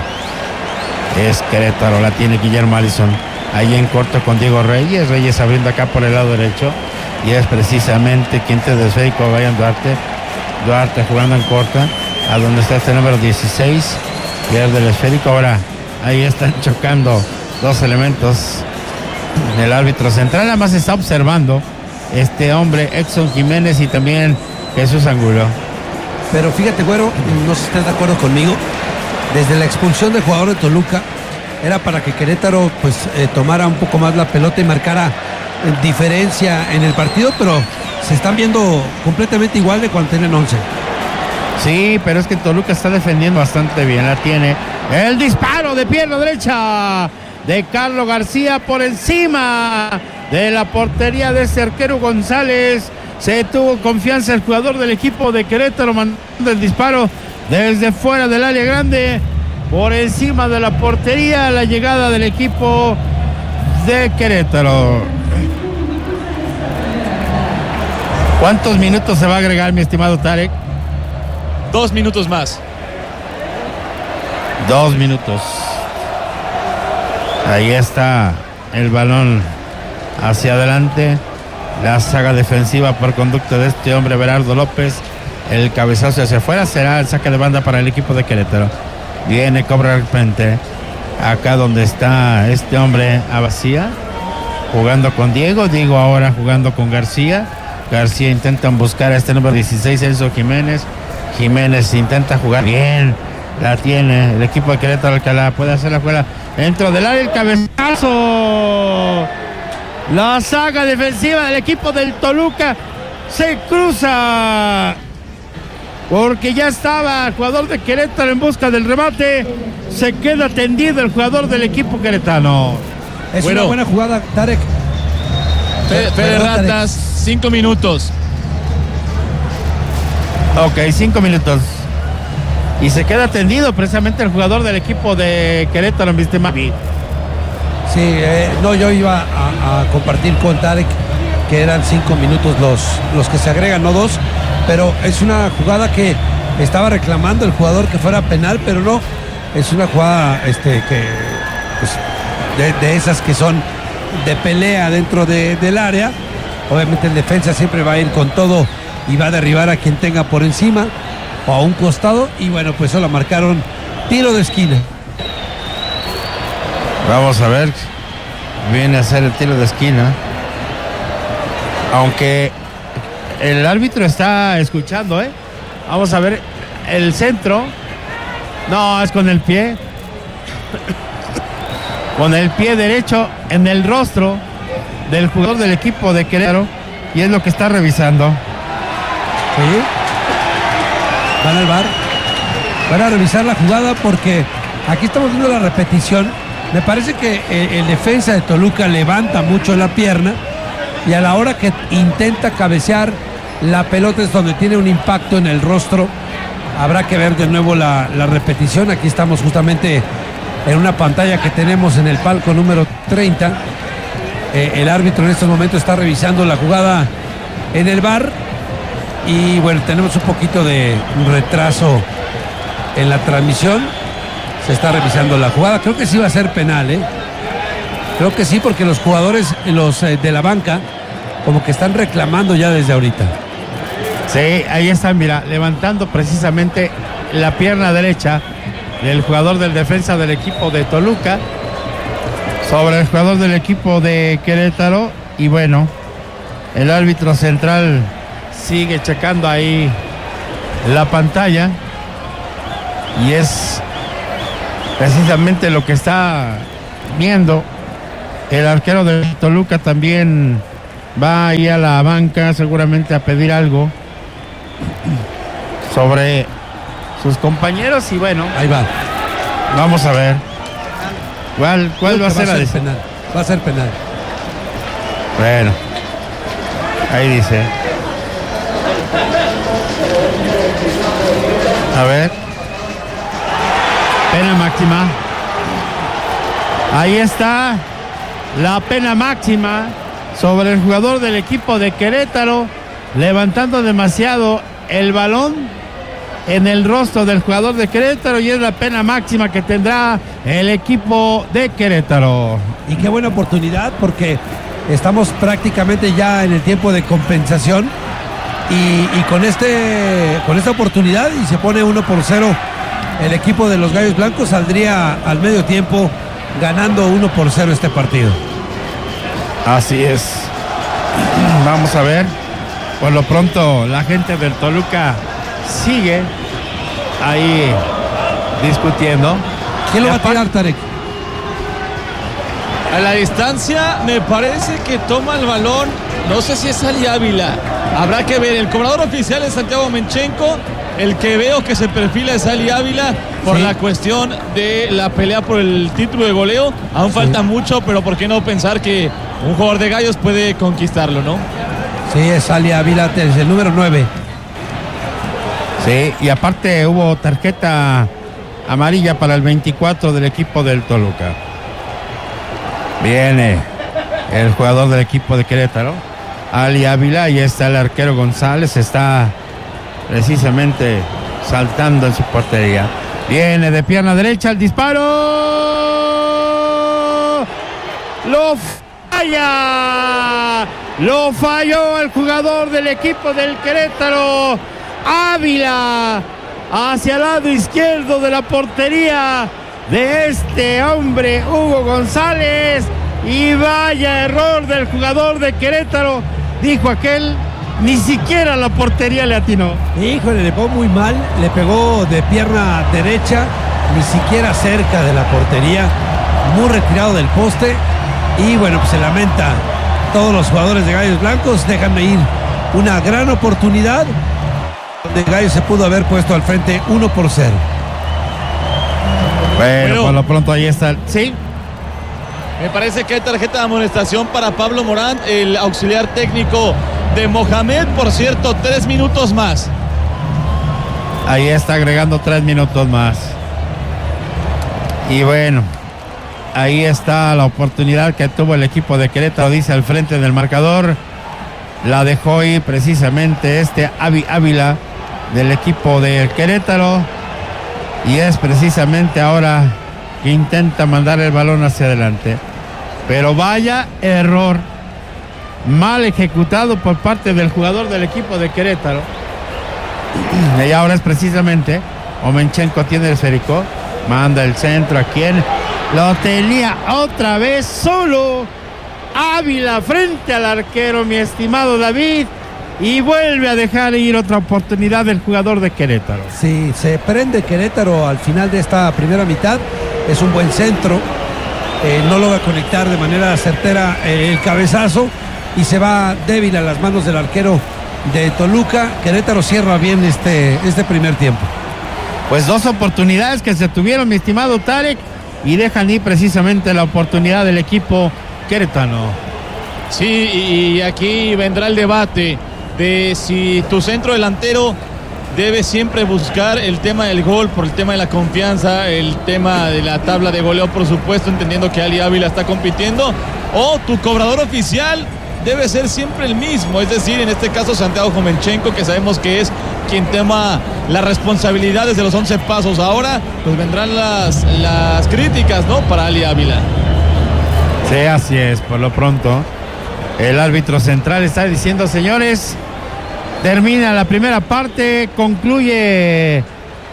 Es Querétaro, la tiene Guillermo Allison. Ahí en corto con Diego Reyes. Reyes abriendo acá por el lado derecho. Y es precisamente quien te de esférico, Brian Duarte. Duarte jugando en corta. A donde está este número 16. Pierde el esférico. Ahora ahí están chocando dos elementos del árbitro central. Además está observando este hombre, Exxon Jiménez, y también Jesús Angulo. Pero fíjate, güero, no sé si estás de acuerdo conmigo. Desde la expulsión del jugador de Toluca era para que Querétaro pues tomara un poco más la pelota y marcara diferencia en el partido, pero se están viendo completamente igual de cuando tienen 11. Sí, pero es que Toluca está defendiendo bastante bien. La tiene el disparo de pierna derecha de Carlos García por encima de la portería de ese arquero González. Se tuvo confianza el jugador del equipo de Querétaro, mandando el disparo desde fuera del área grande, por encima de la portería. La llegada del equipo de Querétaro. ¿Cuántos minutos se va a agregar, mi estimado Tarek? 2 minutos más. 2 minutos. Ahí está el balón hacia adelante. La saga defensiva por conducto de este hombre, Berardo López. El cabezazo hacia afuera será el saque de banda para el equipo de Querétaro. Viene, cobra de repente. Acá donde está este hombre, Abacía, jugando con Diego. Diego ahora jugando con García. García intentan buscar a este número 16, Enzo Jiménez. Jiménez intenta jugar bien. La tiene el equipo de Querétaro, Alcalá. Puede hacer la jugada dentro del área. El cabezazo. La saga defensiva del equipo del Toluca se cruza, porque ya estaba el jugador de Querétaro en busca del remate. Se queda tendido el jugador del equipo queretano. Es una buena jugada, Tarek. Fede Ratas, 5 minutos. Ok, 5 minutos. Y se queda tendido precisamente el jugador del equipo de Querétaro, ¿viste, Mavi? Sí, no, yo iba a compartir con Tarek que eran 5 minutos los que se agregan, no 2, pero es una jugada que estaba reclamando el jugador que fuera penal, pero no, es una jugada que pues, de esas que son de pelea dentro del área. Obviamente el defensa siempre va a ir con todo y va a derribar a quien tenga por encima o a un costado, y bueno, pues solo marcaron tiro de esquina. Vamos a ver, viene a hacer el tiro de esquina, aunque el árbitro está escuchando, Vamos a ver el centro. No, es con el pie. Con el pie derecho en el rostro del jugador del equipo de Querétaro, y es lo que está revisando. Sí. Van al VAR. Van a revisar la jugada porque aquí estamos viendo la repetición. Me parece que el defensa de Toluca levanta mucho la pierna y a la hora que intenta cabecear la pelota es donde tiene un impacto en el rostro. Habrá que ver de nuevo la repetición. Aquí estamos justamente en una pantalla que tenemos en el palco número 30. El árbitro en estos momentos está revisando la jugada en el VAR y bueno, tenemos un poquito de retraso en la transmisión. Se está revisando la jugada. Creo que sí va a ser penal, Creo que sí, porque los jugadores, los de la banca, como que están reclamando ya desde ahorita. Sí, ahí están, mira, levantando precisamente la pierna derecha del jugador del defensa del equipo de Toluca sobre el jugador del equipo de Querétaro. Y bueno, el árbitro central sigue checando ahí la pantalla y es precisamente lo que está viendo. El arquero de Toluca también va ahí a la banca seguramente a pedir algo sobre sus compañeros. Y bueno, ahí va. Vamos a ver cuál va a ser la decisión. Penal. Va a ser penal. Bueno, ahí dice. A ver. Pena máxima. Ahí está la pena máxima sobre el jugador del equipo de Querétaro, levantando demasiado el balón en el rostro del jugador de Querétaro, y es la pena máxima que tendrá el equipo de Querétaro. Y qué buena oportunidad, porque estamos prácticamente ya en el tiempo de compensación y con esta oportunidad, y se pone 1-0, el equipo de los Gallos Blancos saldría al medio tiempo ganando 1-0 este partido. Así es. Vamos a ver. Por lo pronto la gente del Toluca sigue ahí discutiendo. ¿Quién lo va a tirar, Tarek? A la distancia me parece que toma el balón, no sé si es Ali Ávila, habrá que ver. El cobrador oficial es Santiago Menchenko, el que veo que se perfila es Ali Ávila por la cuestión de la pelea por el título de goleo. Aún falta mucho, pero ¿por qué no pensar que un jugador de Gallos puede conquistarlo, no? Sí, es Ali Ávila, es el número 9. Sí, y aparte hubo tarjeta amarilla para el 24 del equipo del Toluca. Viene el jugador del equipo de Querétaro, Ali Ávila, y está el arquero González, está precisamente saltando en su portería. Viene de pierna derecha el disparo. ¡Lo falla! Lo falló el jugador del equipo del Querétaro, Ávila, hacia el lado izquierdo de la portería de este hombre, Hugo González. Y vaya error del jugador de Querétaro, dijo aquel, ni siquiera la portería le atinó. Híjole, le pegó muy mal, le pegó de pierna derecha, ni siquiera cerca de la portería, muy retirado del poste. Y bueno, pues se lamenta todos los jugadores de Gallos Blancos. Déjame ir una gran oportunidad donde Gallos se pudo haber puesto al frente 1-0. Bueno, por lo pronto ahí está. Sí. Me parece que hay tarjeta de amonestación para Pablo Morán, el auxiliar técnico de Mohamed. Por cierto, 3 minutos más. Ahí está agregando 3 minutos más. Y bueno, ahí está la oportunidad que tuvo el equipo de Querétaro, dice al frente del marcador. La dejó ahí precisamente Ávila del equipo de Querétaro. Y es precisamente ahora que intenta mandar el balón hacia adelante. Pero vaya error mal ejecutado por parte del jugador del equipo de Querétaro. Y ahora es precisamente Omenchenko, tiene el esférico, manda el centro. ¿A quién? Lo tenía otra vez solo Ávila frente al arquero, mi estimado David. Y vuelve a dejar ir otra oportunidad del jugador de Querétaro. Sí, se prende Querétaro al final de esta primera mitad. Es un buen centro. No logra conectar de manera certera el cabezazo y se va débil a las manos del arquero de Toluca. Querétaro cierra bien este primer tiempo. Pues 2 oportunidades que se tuvieron, mi estimado Tarek, y dejan ir precisamente la oportunidad del equipo queretano. Sí, y aquí vendrá el debate de si tu centro delantero debe siempre buscar el tema del gol por el tema de la confianza, el tema de la tabla de goleo, por supuesto, entendiendo que Ali Ávila está compitiendo, o tu cobrador oficial debe ser siempre el mismo, es decir, en este caso Santiago Menchenko, que sabemos que es quien toma las responsabilidades de los 11 pasos. Ahora pues vendrán las críticas, ¿no?, para Ali Ávila. Sí, así es. Por lo pronto el árbitro central está diciendo: señores, termina la primera parte, concluye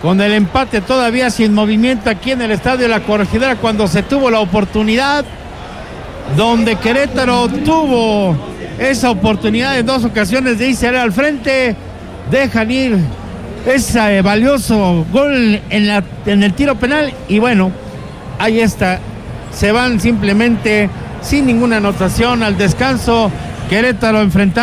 con el empate todavía sin movimiento aquí en el Estadio La Corregidora, cuando se tuvo la oportunidad, donde Querétaro tuvo esa oportunidad en 2 ocasiones de irse al frente, dejan ir ese valioso gol en el tiro penal, y bueno, ahí está, se van simplemente sin ninguna anotación al descanso. Querétaro enfrentando